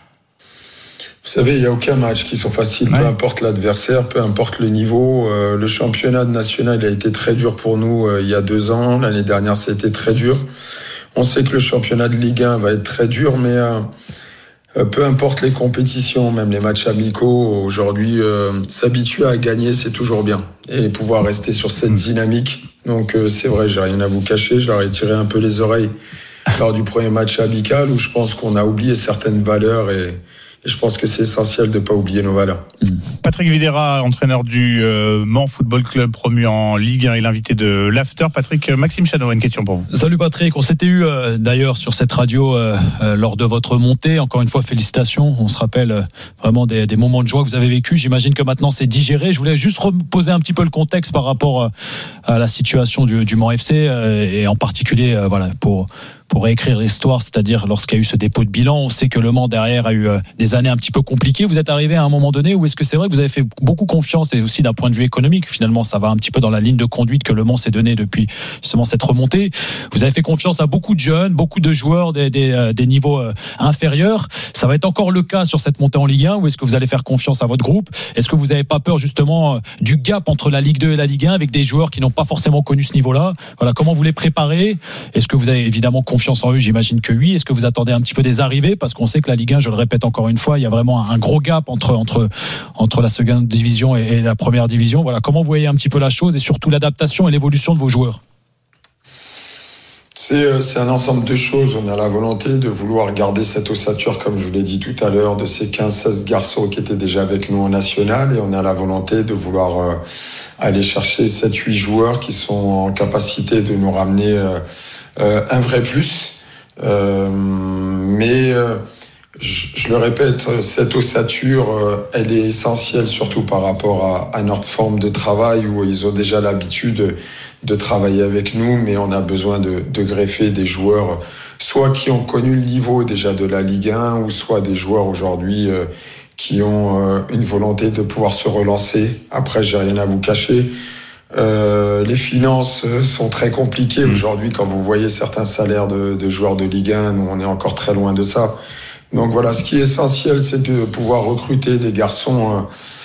Vous savez, il n'y a aucun match qui sont faciles, peu importe l'adversaire, peu importe le niveau. Le championnat national a été très dur pour nous il y a 2 ans. L'année dernière, ça a été très dur. On sait que le championnat de Ligue 1 va être très dur, mais peu importe les compétitions, même les matchs amicaux, aujourd'hui, s'habituer à gagner, c'est toujours bien. Et pouvoir rester sur cette dynamique. Donc c'est vrai, j'ai rien à vous cacher, je leur ai tiré un peu les oreilles lors du premier match amical, où je pense qu'on a oublié certaines valeurs et je pense que c'est essentiel de ne pas oublier nos valeurs. Patrick Videra, entraîneur du Mans Football Club promu en Ligue 1 et l'invité de l'After. Patrick, Maxime Chanot, une question pour vous. Salut Patrick, on s'était eu d'ailleurs sur cette radio lors de votre montée. Encore une fois, félicitations. On se rappelle vraiment des moments de joie que vous avez vécu. J'imagine que maintenant c'est digéré. Je voulais juste reposer un petit peu le contexte par rapport à la situation du Mans FC et en particulier pour réécrire l'histoire, c'est-à-dire lorsqu'il y a eu ce dépôt de bilan. On sait que Le Mans derrière a eu des années un petit peu compliquées. Vous êtes arrivé à un moment donné où est-ce que c'est vrai que vous avez fait beaucoup confiance, et aussi d'un point de vue économique, finalement ça va un petit peu dans la ligne de conduite que Le Mans s'est donné depuis justement cette remontée. Vous avez fait confiance à beaucoup de jeunes, beaucoup de joueurs des niveaux inférieurs. Ça va être encore le cas sur cette montée en Ligue 1, ou est-ce que vous allez faire confiance à votre groupe? Est-ce que vous n'avez pas peur justement du gap entre la Ligue 2 et la Ligue 1 avec des joueurs qui n'ont pas forcément connu ce niveau-là? Voilà, comment vous les préparez? Est-ce que vous avez évidemment confiance en eux? J'imagine que oui. Est-ce que vous attendez un petit peu des arrivées? Parce qu'on sait que la Ligue 1, je le répète encore une fois, il y a vraiment un gros gap entre la seconde division et la première division. Voilà, comment vous voyez un petit peu la chose et surtout l'adaptation et l'évolution de vos joueurs? C'est un ensemble de choses. On a la volonté de vouloir garder cette ossature, comme je vous l'ai dit tout à l'heure, de ces 15-16 garçons qui étaient déjà avec nous en national, et on a la volonté de vouloir aller chercher 7-8 joueurs qui sont en capacité de nous ramener un vrai plus. Mais je le répète, cette ossature, elle est essentielle, surtout par rapport à notre forme de travail, où ils ont déjà l'habitude de travailler avec nous, mais on a besoin de greffer des joueurs, soit qui ont connu le niveau déjà de la Ligue 1, ou soit des joueurs aujourd'hui qui ont une volonté de pouvoir se relancer. Après, j'ai rien à vous cacher. Les finances sont très compliquées aujourd'hui. Quand vous voyez certains salaires de joueurs de Ligue 1, nous on est encore très loin de ça. Donc voilà, ce qui est essentiel, c'est de pouvoir recruter des garçons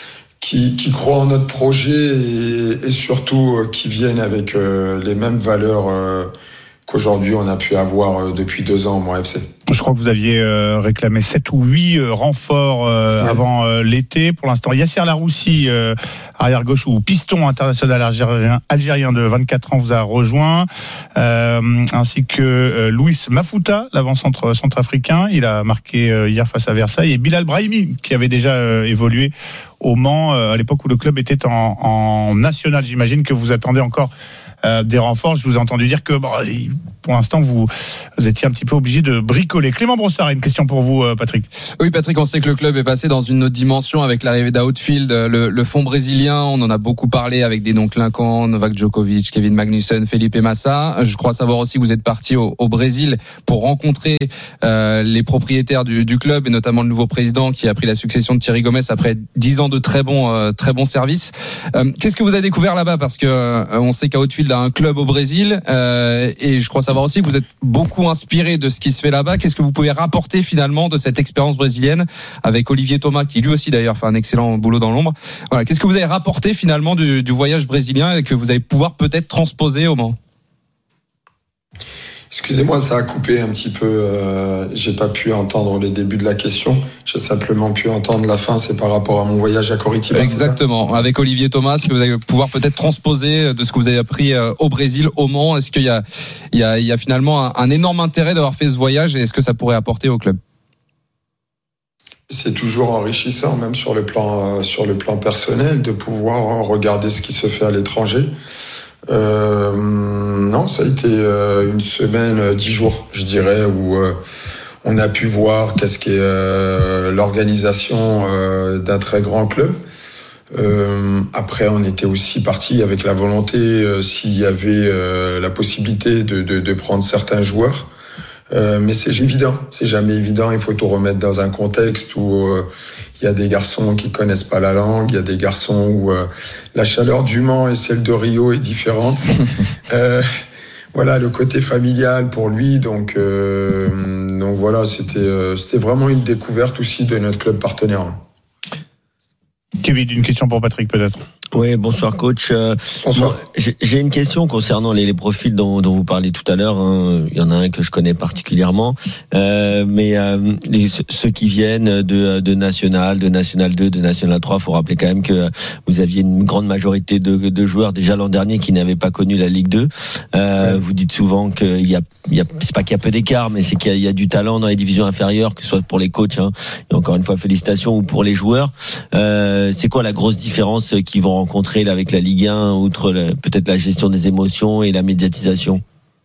qui croient en notre projet et surtout qui viennent avec les mêmes valeurs qu'aujourd'hui on a pu avoir depuis 2 ans au Mans FC. Je crois que vous aviez réclamé 7 ou 8 renforts avant l'été. Pour l'instant, Yasser Laroussi, arrière gauche ou piston international algérien de 24 ans, vous a rejoint, ainsi que Louis Mafouta, l'avant-centre centrafricain. Il a marqué hier face à Versailles, et Bilal Brahimi, qui avait déjà évolué au Mans à l'époque où le club était en national. J'imagine que vous attendez encore des renforts. Je vous ai entendu dire que pour l'instant vous étiez un petit peu obligé de bricoler. Clément Brossard a une question pour vous, Patrick. Oui, Patrick, on sait que le club est passé dans une autre dimension avec l'arrivée d'Outfield, le fonds brésilien. On en a beaucoup parlé avec des noms clinquants, Novak Djokovic, Kevin Magnussen, Felipe Massa. Je crois savoir aussi que vous êtes parti au Brésil pour rencontrer les propriétaires du club, et notamment le nouveau président qui a pris la succession de Thierry Gomes après 10 ans de très bons services. Qu'est-ce que vous avez découvert là-bas? Parce que on sait qu'Outfield a un club au Brésil, et je crois savoir aussi que vous êtes beaucoup inspiré de ce qui se fait là-bas. Qu'est-ce que vous pouvez rapporter finalement de cette expérience brésilienne avec Olivier Thomas, qui lui aussi d'ailleurs fait un excellent boulot dans l'ombre? Voilà, qu'est-ce que vous avez rapporté finalement du voyage brésilien et que vous allez pouvoir peut-être transposer au Mans? Excusez-moi, ça a coupé un petit peu. J'ai pas pu entendre les débuts de la question. J'ai simplement pu entendre la fin. C'est par rapport à mon voyage à Coritiba. Exactement. Avec Olivier Thomas, ce que vous allez pouvoir peut-être transposer de ce que vous avez appris au Brésil, au Mans. Est-ce qu'il y a finalement un énorme intérêt d'avoir fait ce voyage, et est-ce que ça pourrait apporter au club? C'est toujours enrichissant, même sur le plan personnel, de pouvoir regarder ce qui se fait à l'étranger. Non, ça a été une semaine, 10 jours, je dirais, où on a pu voir qu'est-ce qu'est l'organisation d'un très grand club. Après, on était aussi parti avec la volonté, s'il y avait la possibilité de prendre certains joueurs. Mais c'est jamais évident. Il faut tout remettre dans un contexte où il y a des garçons qui connaissent pas la langue, il y a des garçons où la chaleur du Mans et celle de Rio est différente. Voilà, le côté familial pour lui. Donc voilà, c'était vraiment une découverte aussi de notre club partenaire. Kevin, une question pour Patrick peut-être. Oui, bonsoir coach. Bonsoir. J'ai une question concernant les profils dont vous parlez tout à l'heure. Il y en a un que je connais particulièrement, mais ceux qui viennent de National, de National 2, de National 3, faut rappeler quand même que vous aviez une grande majorité de joueurs déjà l'an dernier qui n'avaient pas connu la Ligue 2. Vous dites souvent qu'il y a c'est pas qu'il y a peu d'écart, mais c'est qu'il y a du talent dans les divisions inférieures, que ce soit pour les coachs, et encore une fois félicitations, ou pour les joueurs. C'est quoi la grosse différence qu'ils vont rencontrer là, avec la Ligue 1, outre peut-être la gestion des émotions et la médiatisation?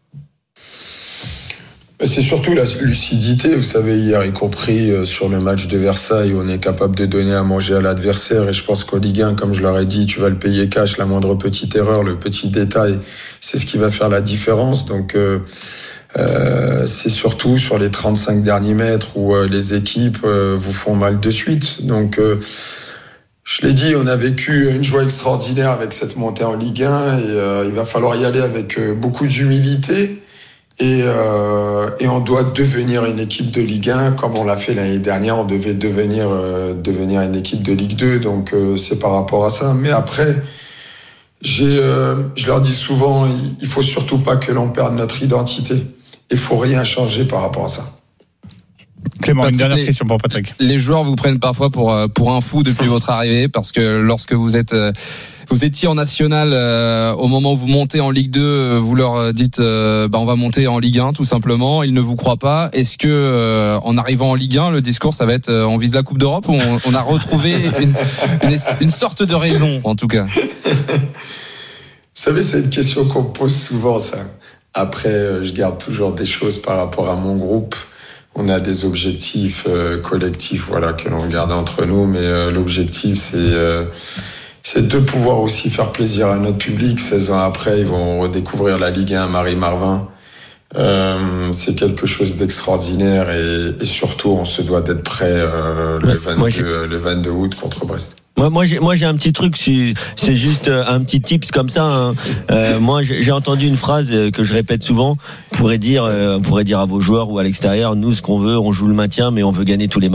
C'est surtout la lucidité. Vous savez, hier, y compris sur le match de Versailles, on est capable de donner à manger à l'adversaire, et je pense qu'au Ligue 1, comme je leur ai dit, tu vas le payer cash, la moindre petite erreur, le petit détail, c'est ce qui va faire la différence. Donc c'est surtout sur les 35 derniers mètres où les équipes vous font mal de suite. Donc je l'ai dit, on a vécu une joie extraordinaire avec cette montée en Ligue 1, et il va falloir y aller avec beaucoup d'humilité. Et on doit devenir une équipe de Ligue 1 comme on l'a fait l'année dernière. On devait devenir une équipe de Ligue 2. Donc c'est par rapport à ça. Mais après, je leur dis souvent, il faut surtout pas que l'on perde notre identité. Il faut rien changer par rapport à ça. Clément, Patrick, une dernière question pour Patrick. Les joueurs vous prennent parfois pour un fou depuis votre arrivée, parce que lorsque vous étiez en national, au moment où vous montez en Ligue 2, vous leur dites on va monter en Ligue 1 tout simplement. Ils ne vous croient pas. Est-ce que en arrivant en Ligue 1, le discours ça va être on vise la Coupe d'Europe, ou on a retrouvé une sorte de raison en tout cas? Vous savez, c'est une question qu'on me pose souvent, ça. Après, je garde toujours des choses par rapport à mon groupe. On a des objectifs collectifs, voilà, que l'on garde entre nous, mais l'objectif c'est de pouvoir aussi faire plaisir à notre public. 16 ans après, ils vont redécouvrir la Ligue 1 Marie-Marvin. C'est quelque chose d'extraordinaire, et surtout, on se doit d'être prêt le 22 août contre Brest. Moi j'ai un petit truc, c'est juste un petit tips comme ça. Moi j'ai entendu une phrase que je répète souvent. On pourrait dire à vos joueurs ou à l'extérieur, nous ce qu'on veut, on joue le maintien, mais on veut gagner tous les matchs.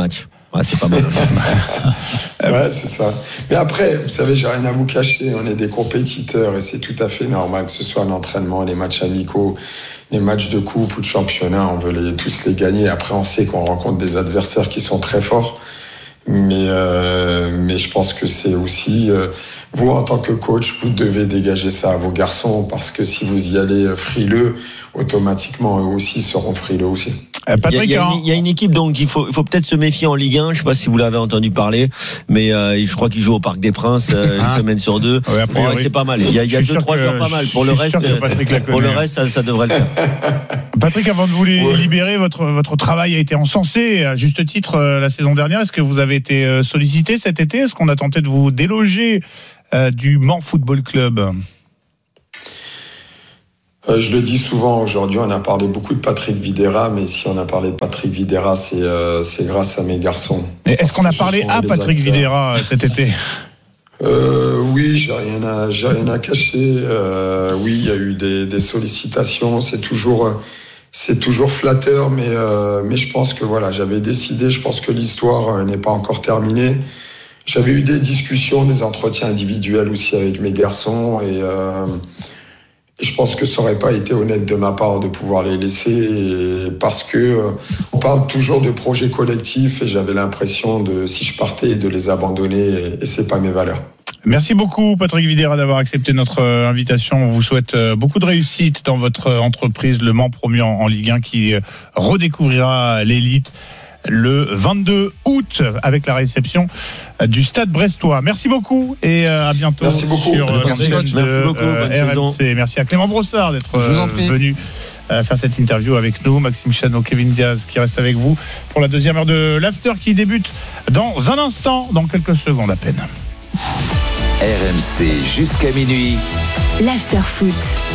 Ouais, c'est pas mal. Ouais, c'est ça. Mais après, vous savez, j'ai rien à vous cacher. On est des compétiteurs et c'est tout à fait normal que ce soit l'entraînement, les matchs amicaux, les matchs de coupe ou de championnat. On veut tous les gagner. Après, on sait qu'on rencontre des adversaires qui sont très forts. Mais je pense que c'est aussi vous en tant que coach, vous devez dégager ça à vos garçons parce que si vous y allez frileux, automatiquement eux aussi seront frileux aussi. Patrick, il y a une équipe donc il faut peut-être se méfier en Ligue 1. Je sais pas si vous l'avez entendu parler, mais je crois qu'il joue au Parc des Princes une semaine sur deux. Ouais, c'est pas mal. Il y a 2-3 joueurs pas mal. Pour le reste, ça devrait le faire. Patrick, avant de vous libérer, votre travail a été encensé à juste titre la saison dernière. Est-ce que vous avez été sollicité cet été ? Est-ce qu'on a tenté de vous déloger du Mans Football Club ? Je le dis souvent, aujourd'hui on a parlé beaucoup de Patrick Vieira, mais si on a parlé de Patrick Vieira, c'est grâce à mes garçons. Mais est-ce qu'on a parlé à Patrick Vieira cet été ? Oui, j'ai rien à cacher. Oui, il y a eu des sollicitations, c'est toujours flatteur, mais je pense que voilà, j'avais décidé, je pense que l'histoire n'est pas encore terminée. J'avais eu des discussions, des entretiens individuels aussi avec mes garçons et je pense que ça aurait pas été honnête de ma part de pouvoir les laisser parce que on parle toujours de projets collectifs et j'avais l'impression si je partais de les abandonner et c'est pas mes valeurs. Merci beaucoup Patrick Vieira d'avoir accepté notre invitation. On vous souhaite beaucoup de réussite dans votre entreprise Le Mans promu en Ligue 1 qui redécouvrira l'élite le 22 août avec la réception du Stade Brestois. Merci beaucoup et à bientôt. Merci beaucoup. Sur RMC. Merci à Clément Brossard d'être venu faire cette interview avec nous. Maxime Chano, Kevin Diaz qui reste avec vous pour la deuxième heure de l'After qui débute dans un instant, dans quelques secondes à peine. RMC jusqu'à minuit. L'After Foot.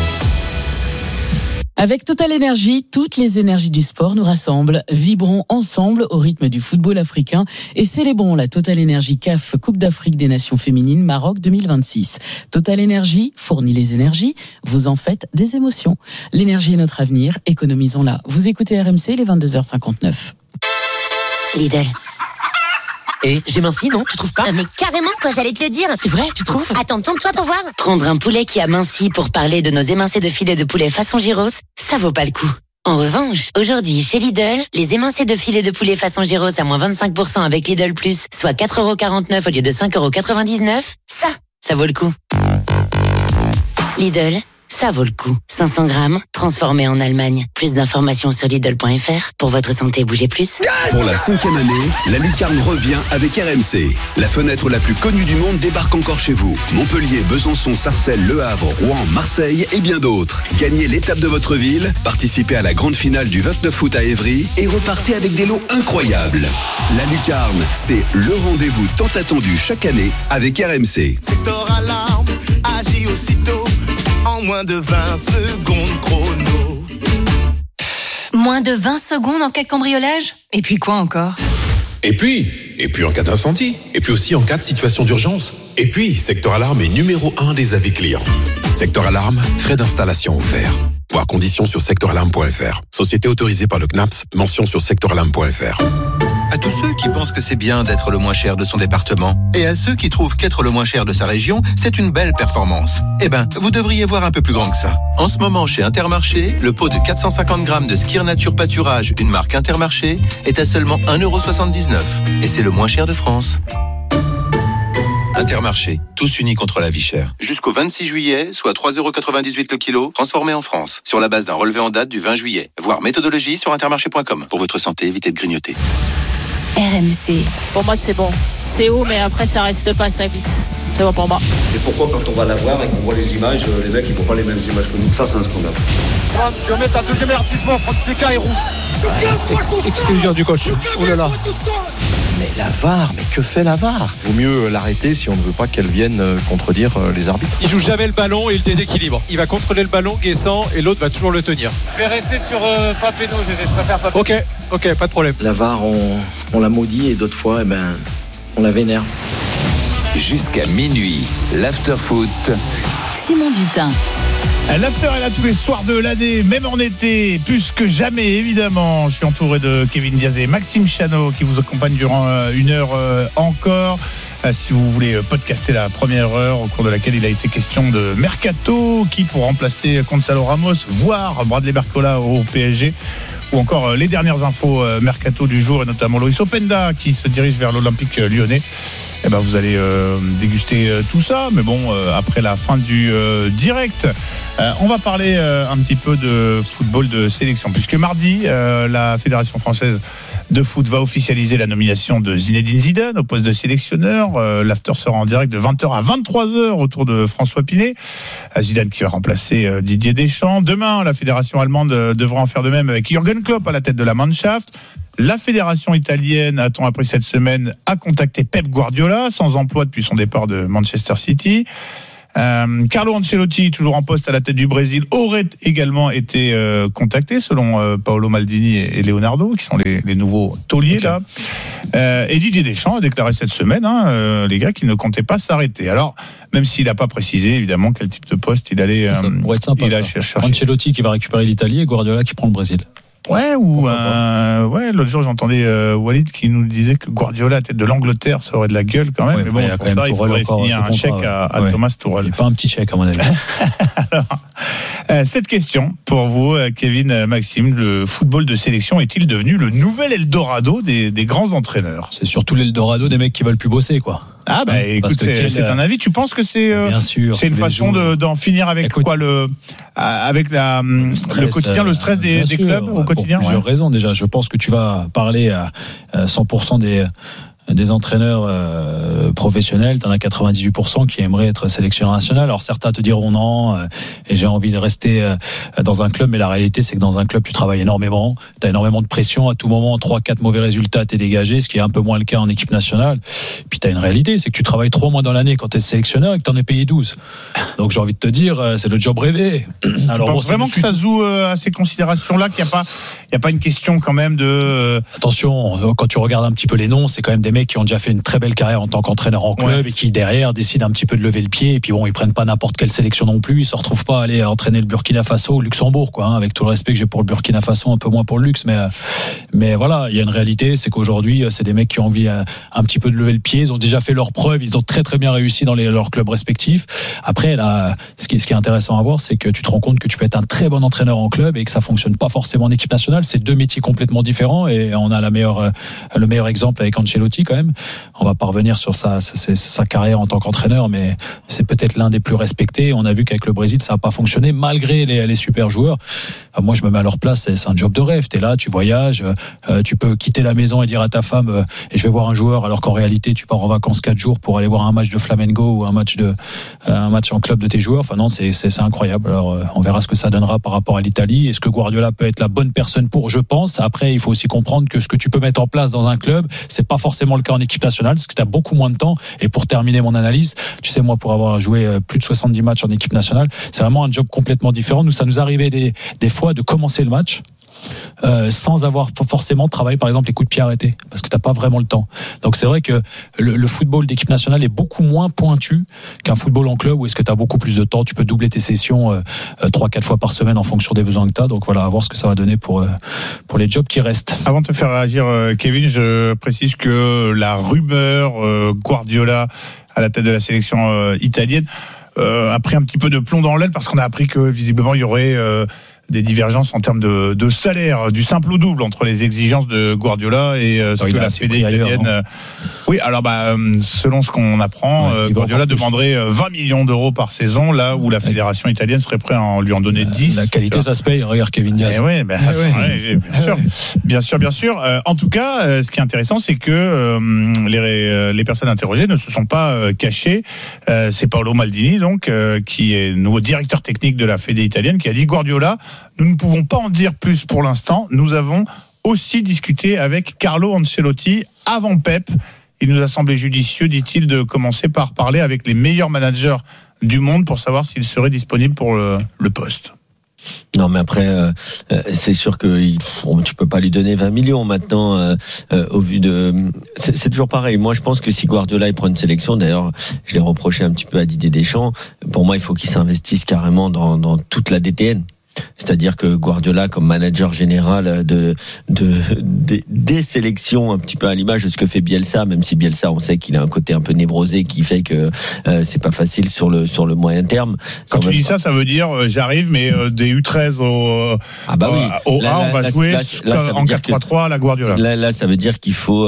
Avec Total Energy, toutes les énergies du sport nous rassemblent. Vibrons ensemble au rythme du football africain et célébrons la Total Energy CAF Coupe d'Afrique des Nations Féminines Maroc 2026. Total Energy fournit les énergies, vous en faites des émotions. L'énergie est notre avenir, économisons-la. Vous écoutez RMC, les 22h59. Lidl. Et j'ai minci, non ? Tu trouves pas ? Mais carrément, quoi, j'allais te le dire. C'est vrai, tu trouves ? Attends, tourne-toi pour voir. Prendre un poulet qui a minci pour parler de nos émincés de filet de poulet façon gyros, ça vaut pas le coup. En revanche, aujourd'hui, chez Lidl, les émincés de filet de poulet façon gyros à moins 25% avec Lidl+, soit 4,49€ au lieu de 5,99€, ça vaut le coup. Lidl, ça vaut le coup. 500 grammes, transformé en Allemagne. Plus d'informations sur Lidl.fr. Pour votre santé, bougez plus. Pour la 5e année, la lucarne revient avec RMC. La fenêtre la plus connue du monde débarque encore chez vous. Montpellier, Besançon, Sarcelles, Le Havre, Rouen, Marseille et bien d'autres. Gagnez l'étape de votre ville, participez à la grande finale du 29 août à Évry et repartez avec des lots incroyables. La lucarne, c'est le rendez-vous tant attendu chaque année avec RMC. Secteur alarme, agit aussitôt. En moins de 20 secondes chrono. Moins de 20 secondes en cas de cambriolage ? Et puis quoi encore ? Et puis en cas d'incendie. Et puis aussi en cas de situation d'urgence. Et puis, Secteur Alarme est numéro 1 des avis clients. Secteur Alarme, frais d'installation offerts. Voir conditions sur secteuralarme.fr. Société autorisée par le CNAPS, mention sur secteuralarme.fr. À tous ceux qui pensent que c'est bien d'être le moins cher de son département et à ceux qui trouvent qu'être le moins cher de sa région, c'est une belle performance. Eh ben, vous devriez voir un peu plus grand que ça. En ce moment, chez Intermarché, le pot de 450 grammes de Skir Nature Pâturage, une marque Intermarché, est à seulement 1,79€. Et c'est le moins cher de France. Intermarché, tous unis contre la vie chère. Jusqu'au 26 juillet, soit 3,98€ le kilo, transformé en France, sur la base d'un relevé en date du 20 juillet. Voir méthodologie sur intermarché.com. Pour votre santé, évitez de grignoter. RMC. Pour moi, c'est bon. C'est haut, mais après, ça reste pas, ça glisse. C'est bon pour moi. Et pourquoi, quand on va la voir et qu'on voit les images, les mecs, ils voient pas les mêmes images que nous ? Ça, c'est un scandale. Tu vas mettre un deuxième avertissement, Fonseca est rouge. Exclusion du coach. Oh là là. Mais la VAR, mais que fait la VAR ? Vaut mieux l'arrêter si on ne veut pas qu'elle vienne contredire les arbitres. Il joue jamais le ballon et il déséquilibre. Il va contrôler le ballon, Guessant, et l'autre va toujours le tenir. Je vais rester sur Papeno, je préfère Papeno. Ok, pas de problème. La VAR, on la maudit et d'autres fois, on la vénère. Jusqu'à minuit, l'After Foot. Simon Dutin. L'after est là tous les soirs de l'année, même en été, plus que jamais évidemment. Je suis entouré de Kevin Diaz et Maxime Chano qui vous accompagnent durant une heure encore. Si vous voulez podcaster la première heure au cours de laquelle il a été question de Mercato, qui pour remplacer Gonzalo Ramos, voire Bradley Barcola au PSG, ou encore les dernières infos Mercato du jour et notamment Loïs Openda qui se dirige vers l'Olympique lyonnais. Eh ben vous allez déguster tout ça, mais bon, après la fin du direct, on va parler un petit peu de football de sélection, puisque mardi, la Fédération française de foot va officialiser la nomination de Zinedine Zidane au poste de sélectionneur. L'after sera en direct de 20h à 23h autour de François Pinet. Zidane qui va remplacer Didier Deschamps. Demain, la Fédération allemande devra en faire de même avec Jürgen Klopp à la tête de la Mannschaft. La fédération italienne, a-t-on appris cette semaine, a contacté Pep Guardiola, sans emploi depuis son départ de Manchester City. Carlo Ancelotti, toujours en poste à la tête du Brésil, aurait également été contacté, selon Paolo Maldini et Leonardo, qui sont les nouveaux tauliers là. Et Didier Deschamps a déclaré cette semaine, les gars, qu'il ne comptait pas s'arrêter. Alors, même s'il n'a pas précisé évidemment quel type de poste il allait chercher. Ancelotti qui va récupérer l'Italie et Guardiola qui prend le Brésil. Ouais, ou l'autre jour j'entendais Walid qui nous disait que Guardiola à tête de l'Angleterre, ça aurait de la gueule quand même. Ouais, mais bon, pour ça, il faudrait signer un chèque à Thomas Tuchel. Pas un petit chèque à mon avis. Alors, cette question pour vous, Kevin, Maxime, le football de sélection est-il devenu le nouvel Eldorado des grands entraîneurs? C'est surtout l'Eldorado des mecs qui veulent plus bosser, quoi. Ah bah écoute, c'est un avis. Tu penses que c'est une façon d'en finir avec quoi le quotidien, le stress des clubs au quotidien? Pour plusieurs raisons déjà. Je pense que tu vas parler à 100% des entraîneurs professionnels, t'en as 98% qui aimeraient être sélectionneurs nationaux. Alors certains te diront non, et j'ai envie de rester dans un club, mais la réalité c'est que dans un club tu travailles énormément, t'as énormément de pression, à tout moment 3-4 mauvais résultats t'es dégagé, ce qui est un peu moins le cas en équipe nationale. Puis t'as une réalité, c'est que tu travailles 3 mois dans l'année quand t'es sélectionneur et que t'en es payé 12. Donc j'ai envie de te dire, c'est le job rêvé. Alors, tu penses vraiment que ça joue à ces considérations-là, qu'il n'y a pas une question quand même de... Attention, quand tu regardes un petit peu les noms, c'est quand même des mecs qui ont déjà fait une très belle carrière en tant qu'entraîneur en club et qui derrière décident un petit peu de lever le pied, et puis bon, ils prennent pas n'importe quelle sélection non plus, ils se retrouvent pas à aller entraîner le Burkina Faso ou le Luxembourg, quoi, avec tout le respect que j'ai pour le Burkina Faso, un peu moins pour le Luxe, mais voilà, il y a une réalité, c'est qu'aujourd'hui c'est des mecs qui ont envie un petit peu de lever le pied, ils ont déjà fait leurs preuves, ils ont très très bien réussi dans leurs clubs respectifs. Après là, ce qui est intéressant à voir, c'est que tu te rends compte que tu peux être un très bon entraîneur en club et que ça fonctionne pas forcément en équipe nationale. C'est 2 métiers complètement différents, et on a le meilleur exemple avec Ancelotti quand même. On va pas revenir sur sa carrière en tant qu'entraîneur, mais c'est peut-être l'un des plus respectés. On a vu qu'avec le Brésil, ça n'a pas fonctionné malgré les super joueurs. Moi, je me mets à leur place, c'est un job de rêve. T'es là, tu voyages, tu peux quitter la maison et dire à ta femme et je vais voir un joueur, alors qu'en réalité, tu pars en vacances 4 jours pour aller voir un match de Flamengo ou un match en club de tes joueurs. Enfin non, c'est incroyable. Alors, on verra ce que ça donnera par rapport à l'Italie. Est-ce que Guardiola peut être la bonne personne pour? Je pense. Après, il faut aussi comprendre que ce que tu peux mettre en place dans un club, c'est pas forcément le cas en équipe nationale, parce que tu as beaucoup moins de temps. Et pour terminer mon analyse, tu sais, moi, pour avoir joué plus de 70 matchs en équipe nationale, c'est vraiment un job complètement différent. Nous, ça nous arrivait des fois de commencer le match sans avoir forcément travaillé par exemple les coups de pied arrêtés, parce que t'as pas vraiment le temps. Donc c'est vrai que le football d'équipe nationale est beaucoup moins pointu qu'un football en club, où est-ce que t'as beaucoup plus de temps, tu peux doubler tes sessions 3-4 fois par semaine en fonction des besoins que t'as. Donc voilà, à voir ce que ça va donner pour les jobs qui restent. Avant de te faire réagir, Kevin, je précise que la rumeur Guardiola à la tête de la sélection italienne a pris un petit peu de plomb dans l'aile, parce qu'on a appris que visiblement il y aurait des divergences en termes de salaire, du simple au double entre les exigences de Guardiola et ce que la Fédé italienne. Oui, alors selon ce qu'on apprend, Guardiola demanderait 20 millions d'euros par saison, là où la fédération italienne serait prête à lui en donner 10. La qualité, ça se paye. Regarde Kevin Diaz. Bien sûr. En tout cas, ce qui est intéressant, c'est que les personnes interrogées ne se sont pas cachées. C'est Paolo Maldini, donc, qui est nouveau directeur technique de la Fédé italienne, qui a dit: Guardiola, nous ne pouvons pas en dire plus pour l'instant. Nous avons aussi discuté avec Carlo Ancelotti avant Pep. Il nous a semblé judicieux, dit-il, de commencer par parler avec les meilleurs managers du monde pour savoir s'il serait disponible pour le poste. Non, mais après, c'est sûr que tu peux pas lui donner 20 millions maintenant au vu de. C'est toujours pareil. Moi, je pense que si Guardiola il prend une sélection, d'ailleurs, je l'ai reproché un petit peu à Didier Deschamps. Pour moi, il faut qu'il s'investisse carrément dans toute la DTN. C'est-à-dire que Guardiola, comme manager général des sélections, un petit peu à l'image de ce que fait Bielsa, même si Bielsa, on sait qu'il a un côté un peu névrosé qui fait que c'est pas facile sur le moyen terme. Quand tu dis ça veut dire j'arrive, mais des U13 au A, on va jouer en 4-3-3 à la Guardiola. Là, ça veut dire qu'il faut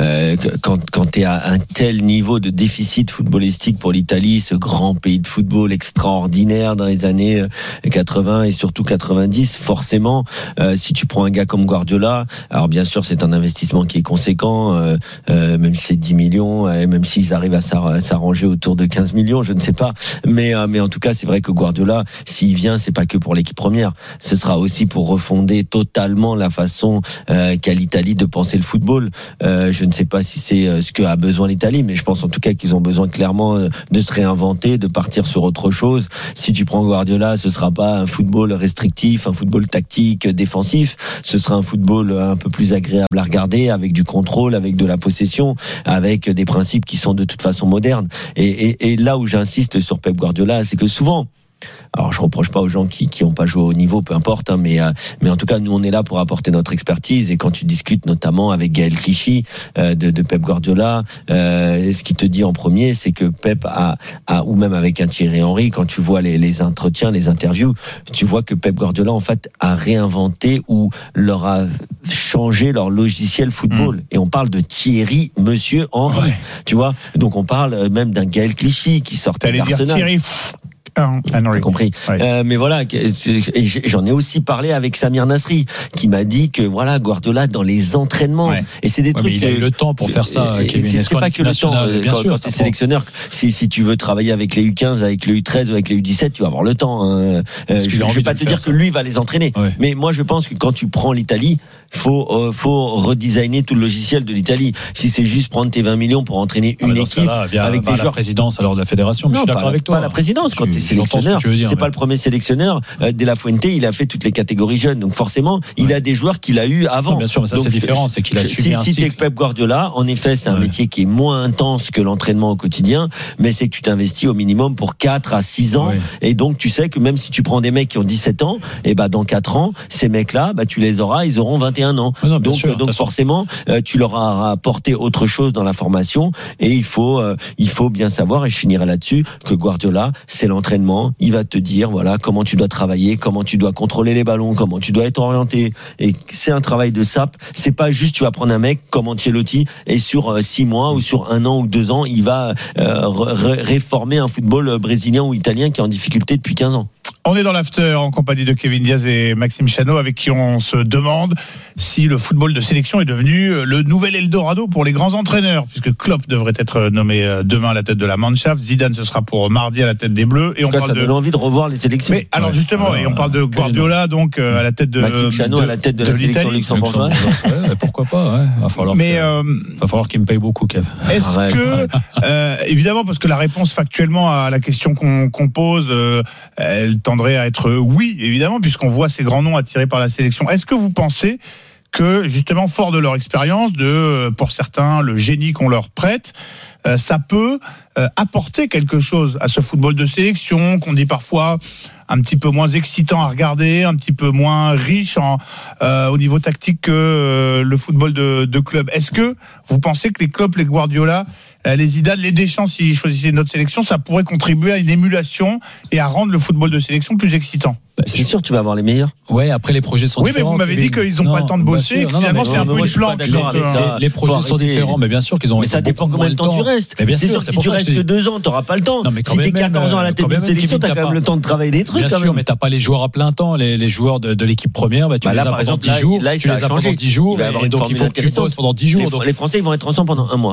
quand tu es à un tel niveau de déficit footballistique pour l'Italie, ce grand pays de football extraordinaire dans les années 80 et surtout 90, forcément, si tu prends un gars comme Guardiola, alors bien sûr c'est un investissement qui est conséquent, même si c'est 10 millions, et même s'ils arrivent à s'arranger autour de 15 millions, je ne sais pas, mais en tout cas c'est vrai que Guardiola, s'il vient, c'est pas que pour l'équipe première, ce sera aussi pour refonder totalement la façon qu'a l'Italie de penser le football. Je ne sais pas si c'est ce que a besoin l'Italie, mais je pense en tout cas qu'ils ont besoin clairement de se réinventer, de partir sur autre chose. Si tu prends Guardiola, ce sera pas un football restrictif, un football tactique, défensif. Ce sera un football un peu plus agréable à regarder, avec du contrôle, avec de la possession, avec des principes qui sont de toute façon modernes. Et là où j'insiste sur Pep Guardiola, c'est que souvent, alors je reproche pas aux gens qui ont pas joué au niveau, peu importe, hein, mais en tout cas nous on est là pour apporter notre expertise. Et quand tu discutes notamment avec Gaël Clichy de Pep Guardiola, ce qu'il te dit en premier, c'est que Pep a ou même avec un Thierry Henry, quand tu vois les entretiens, les interviews, tu vois que Pep Guardiola en fait a réinventé ou leur a changé leur logiciel football. Et on parle de Thierry Monsieur Henry, tu vois. Donc on parle même d'un Gaël Clichy qui sortait d'Arsenal. T'as compris. Mais voilà, et j'en ai aussi parlé avec Samir Nasri, qui m'a dit que voilà, Guardiola dans les entraînements, et c'est des trucs. Mais il a eu le temps pour faire ça. C'est pas que le temps. Quand t'es sélectionneur, si tu veux travailler avec les U15, avec les U13 ou avec les U17, tu vas avoir le temps. Je vais pas te dire que lui va les entraîner, mais moi je pense que quand tu prends l'Italie, faut redesigner tout le logiciel de l'Italie. Si c'est juste prendre tes 20 millions pour entraîner une équipe avec des joueurs. La présidence alors de la fédération. Non, je suis d'accord avec toi. Pas la présidence quand t'es sélectionneur. C'est pas le premier sélectionneur. De La Fuente, il a fait toutes les catégories jeunes. Donc forcément, il a des joueurs qu'il a eu avant. Non, bien sûr, mais ça donc, c'est différent. C'est qu'il a suivi un cycle. Si t'es Pep Guardiola, en effet, c'est un métier qui est moins intense que l'entraînement au quotidien, mais c'est que tu t'investis au minimum pour 4 à 6 ans. Et donc, tu sais que même si tu prends des mecs qui ont 17 ans, et dans 4 ans, ces mecs-là, tu les auras, ils auront 21 ans. Donc forcément, tu leur as apporté autre chose dans la formation. Et il faut bien savoir, et je finirai là-dessus, que Guardiola, c'est l'entraînement. Il va te dire voilà comment tu dois travailler, comment tu dois contrôler les ballons, comment tu dois être orienté. Et c'est un travail de sape. C'est pas juste tu vas prendre un mec comme Ancelotti et sur 6 mois ou sur 1 an ou 2 ans, il va réformer un football brésilien ou italien qui est en difficulté depuis 15 ans. On est dans l'after en compagnie de Kevin Diaz et Maxime Chano, avec qui on se demande si le football de sélection est devenu le nouvel Eldorado pour les grands entraîneurs, puisque Klopp devrait être nommé demain à la tête de la Mannschaft, Zidane ce sera pour mardi à la tête des Bleus, et on parle ça donne envie de revoir les sélections. Mais alors justement, et on parle de Guardiola donc à la tête de Maxime Chano à la tête de la sélection luxembourgeoise. Pourquoi pas, va falloir qu'il me paye beaucoup, Kev. Est-ce que évidemment, parce que la réponse factuellement à la question qu'on pose, elle tendrait à être oui, évidemment, puisqu'on voit ces grands noms attirés par la sélection. Est-ce que vous pensez que, justement, fort de leur expérience, pour certains, le génie qu'on leur prête, ça peut apporter quelque chose à ce football de sélection, qu'on dit parfois un petit peu moins excitant à regarder, un petit peu moins riche au niveau tactique que le football de club. Est-ce que vous pensez que les Klopp, les Guardiola, les Zidane, les Deschamps, s'ils choisissaient notre sélection, ça pourrait contribuer à une émulation et à rendre le football de sélection plus excitant? C'est sûr, tu vas avoir les meilleurs. Ouais, après les projets sont différents. Oui, mais vous m'avez dit qu'ils n'ont pas le temps de bosser et que finalement c'est un peu une planque. Les projets sont différents, mais bien sûr qu'ils ont. Mais ça dépend combien de temps tu restes. C'est sûr, si tu restes que 2 ans, tu n'auras pas le temps. Si tu es 14 ans à la tête d'une sélection, tu as quand même le temps de travailler des trucs. Bien sûr, mais tu n'as pas les joueurs à plein temps. Les joueurs de l'équipe première, tu les as pendant 10 jours. Là, tu les as pendant 10 jours. Et donc il faut que tu bosses pendant 10 jours. Les Français, ils vont être ensemble pendant 1 mois.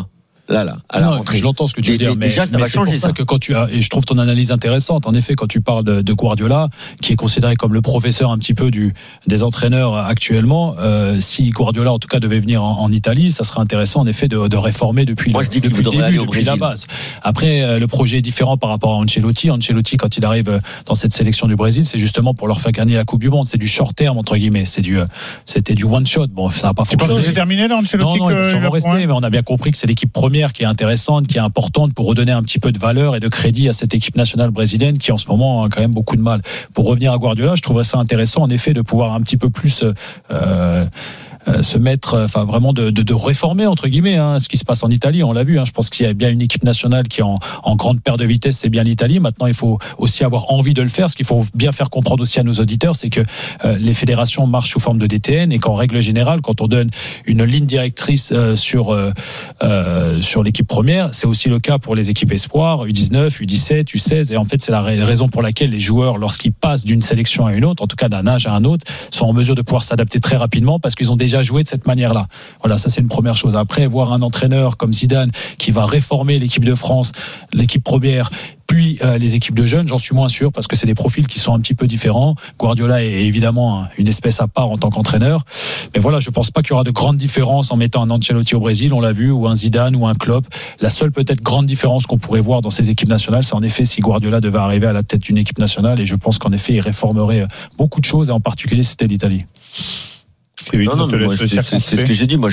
là, à la rentrée. Je l'entends ce que tu veux dire, mais déjà ça va changer c'est pour ça que quand et je trouve ton analyse intéressante. En effet, quand tu parles de Guardiola, qui est considéré comme le professeur un petit peu des entraîneurs actuellement, si Guardiola en tout cas devait venir en Italie, ça serait intéressant en effet de réformer depuis le début, depuis la base. Après, le projet est différent par rapport à Ancelotti. Ancelotti, quand il arrive dans cette sélection du Brésil, c'est justement pour leur faire gagner la Coupe du Monde. C'est du short terme entre guillemets. C'était du one shot. Bon, ça n'a pas fonctionné. C'est terminé là, Ancelotti? Non, il peut sûrement rester, mais on a bien compris que c'est l'équipe première qui est intéressante, qui est importante pour redonner un petit peu de valeur et de crédit à cette équipe nationale brésilienne qui en ce moment a quand même beaucoup de mal. Pour revenir à Guardiola, je trouverais ça intéressant en effet de pouvoir un petit peu plus se mettre, enfin vraiment de réformer entre guillemets ce qui se passe en Italie. On l'a vu. Je pense qu'il y a bien une équipe nationale qui est en grande paire de vitesse. C'est bien l'Italie. Maintenant, il faut aussi avoir envie de le faire. Ce qu'il faut bien faire comprendre aussi à nos auditeurs, c'est que les fédérations marchent sous forme de DTN et qu'en règle générale, quand on donne une ligne directrice sur l'équipe première, c'est aussi le cas pour les équipes espoirs, U19, U17, U16. Et en fait, c'est la raison pour laquelle les joueurs, lorsqu'ils passent d'une sélection à une autre, en tout cas d'un âge à un autre, sont en mesure de pouvoir s'adapter très rapidement parce qu'ils ont déjà joué de cette manière-là. Voilà, ça c'est une première chose. Après, voir un entraîneur comme Zidane qui va réformer l'équipe de France, l'équipe première, puis les équipes de jeunes, j'en suis moins sûr parce que c'est des profils qui sont un petit peu différents. Guardiola est évidemment une espèce à part en tant qu'entraîneur. Mais voilà, je pense pas qu'il y aura de grandes différences en mettant un Ancelotti au Brésil, on l'a vu, ou un Zidane ou un Klopp. La seule peut-être grande différence qu'on pourrait voir dans ces équipes nationales, c'est en effet si Guardiola devait arriver à la tête d'une équipe nationale, et je pense qu'en effet il réformerait beaucoup de choses, et en particulier c'était l'Italie. Non, mais moi, c'est ce que j'ai dit. Moi,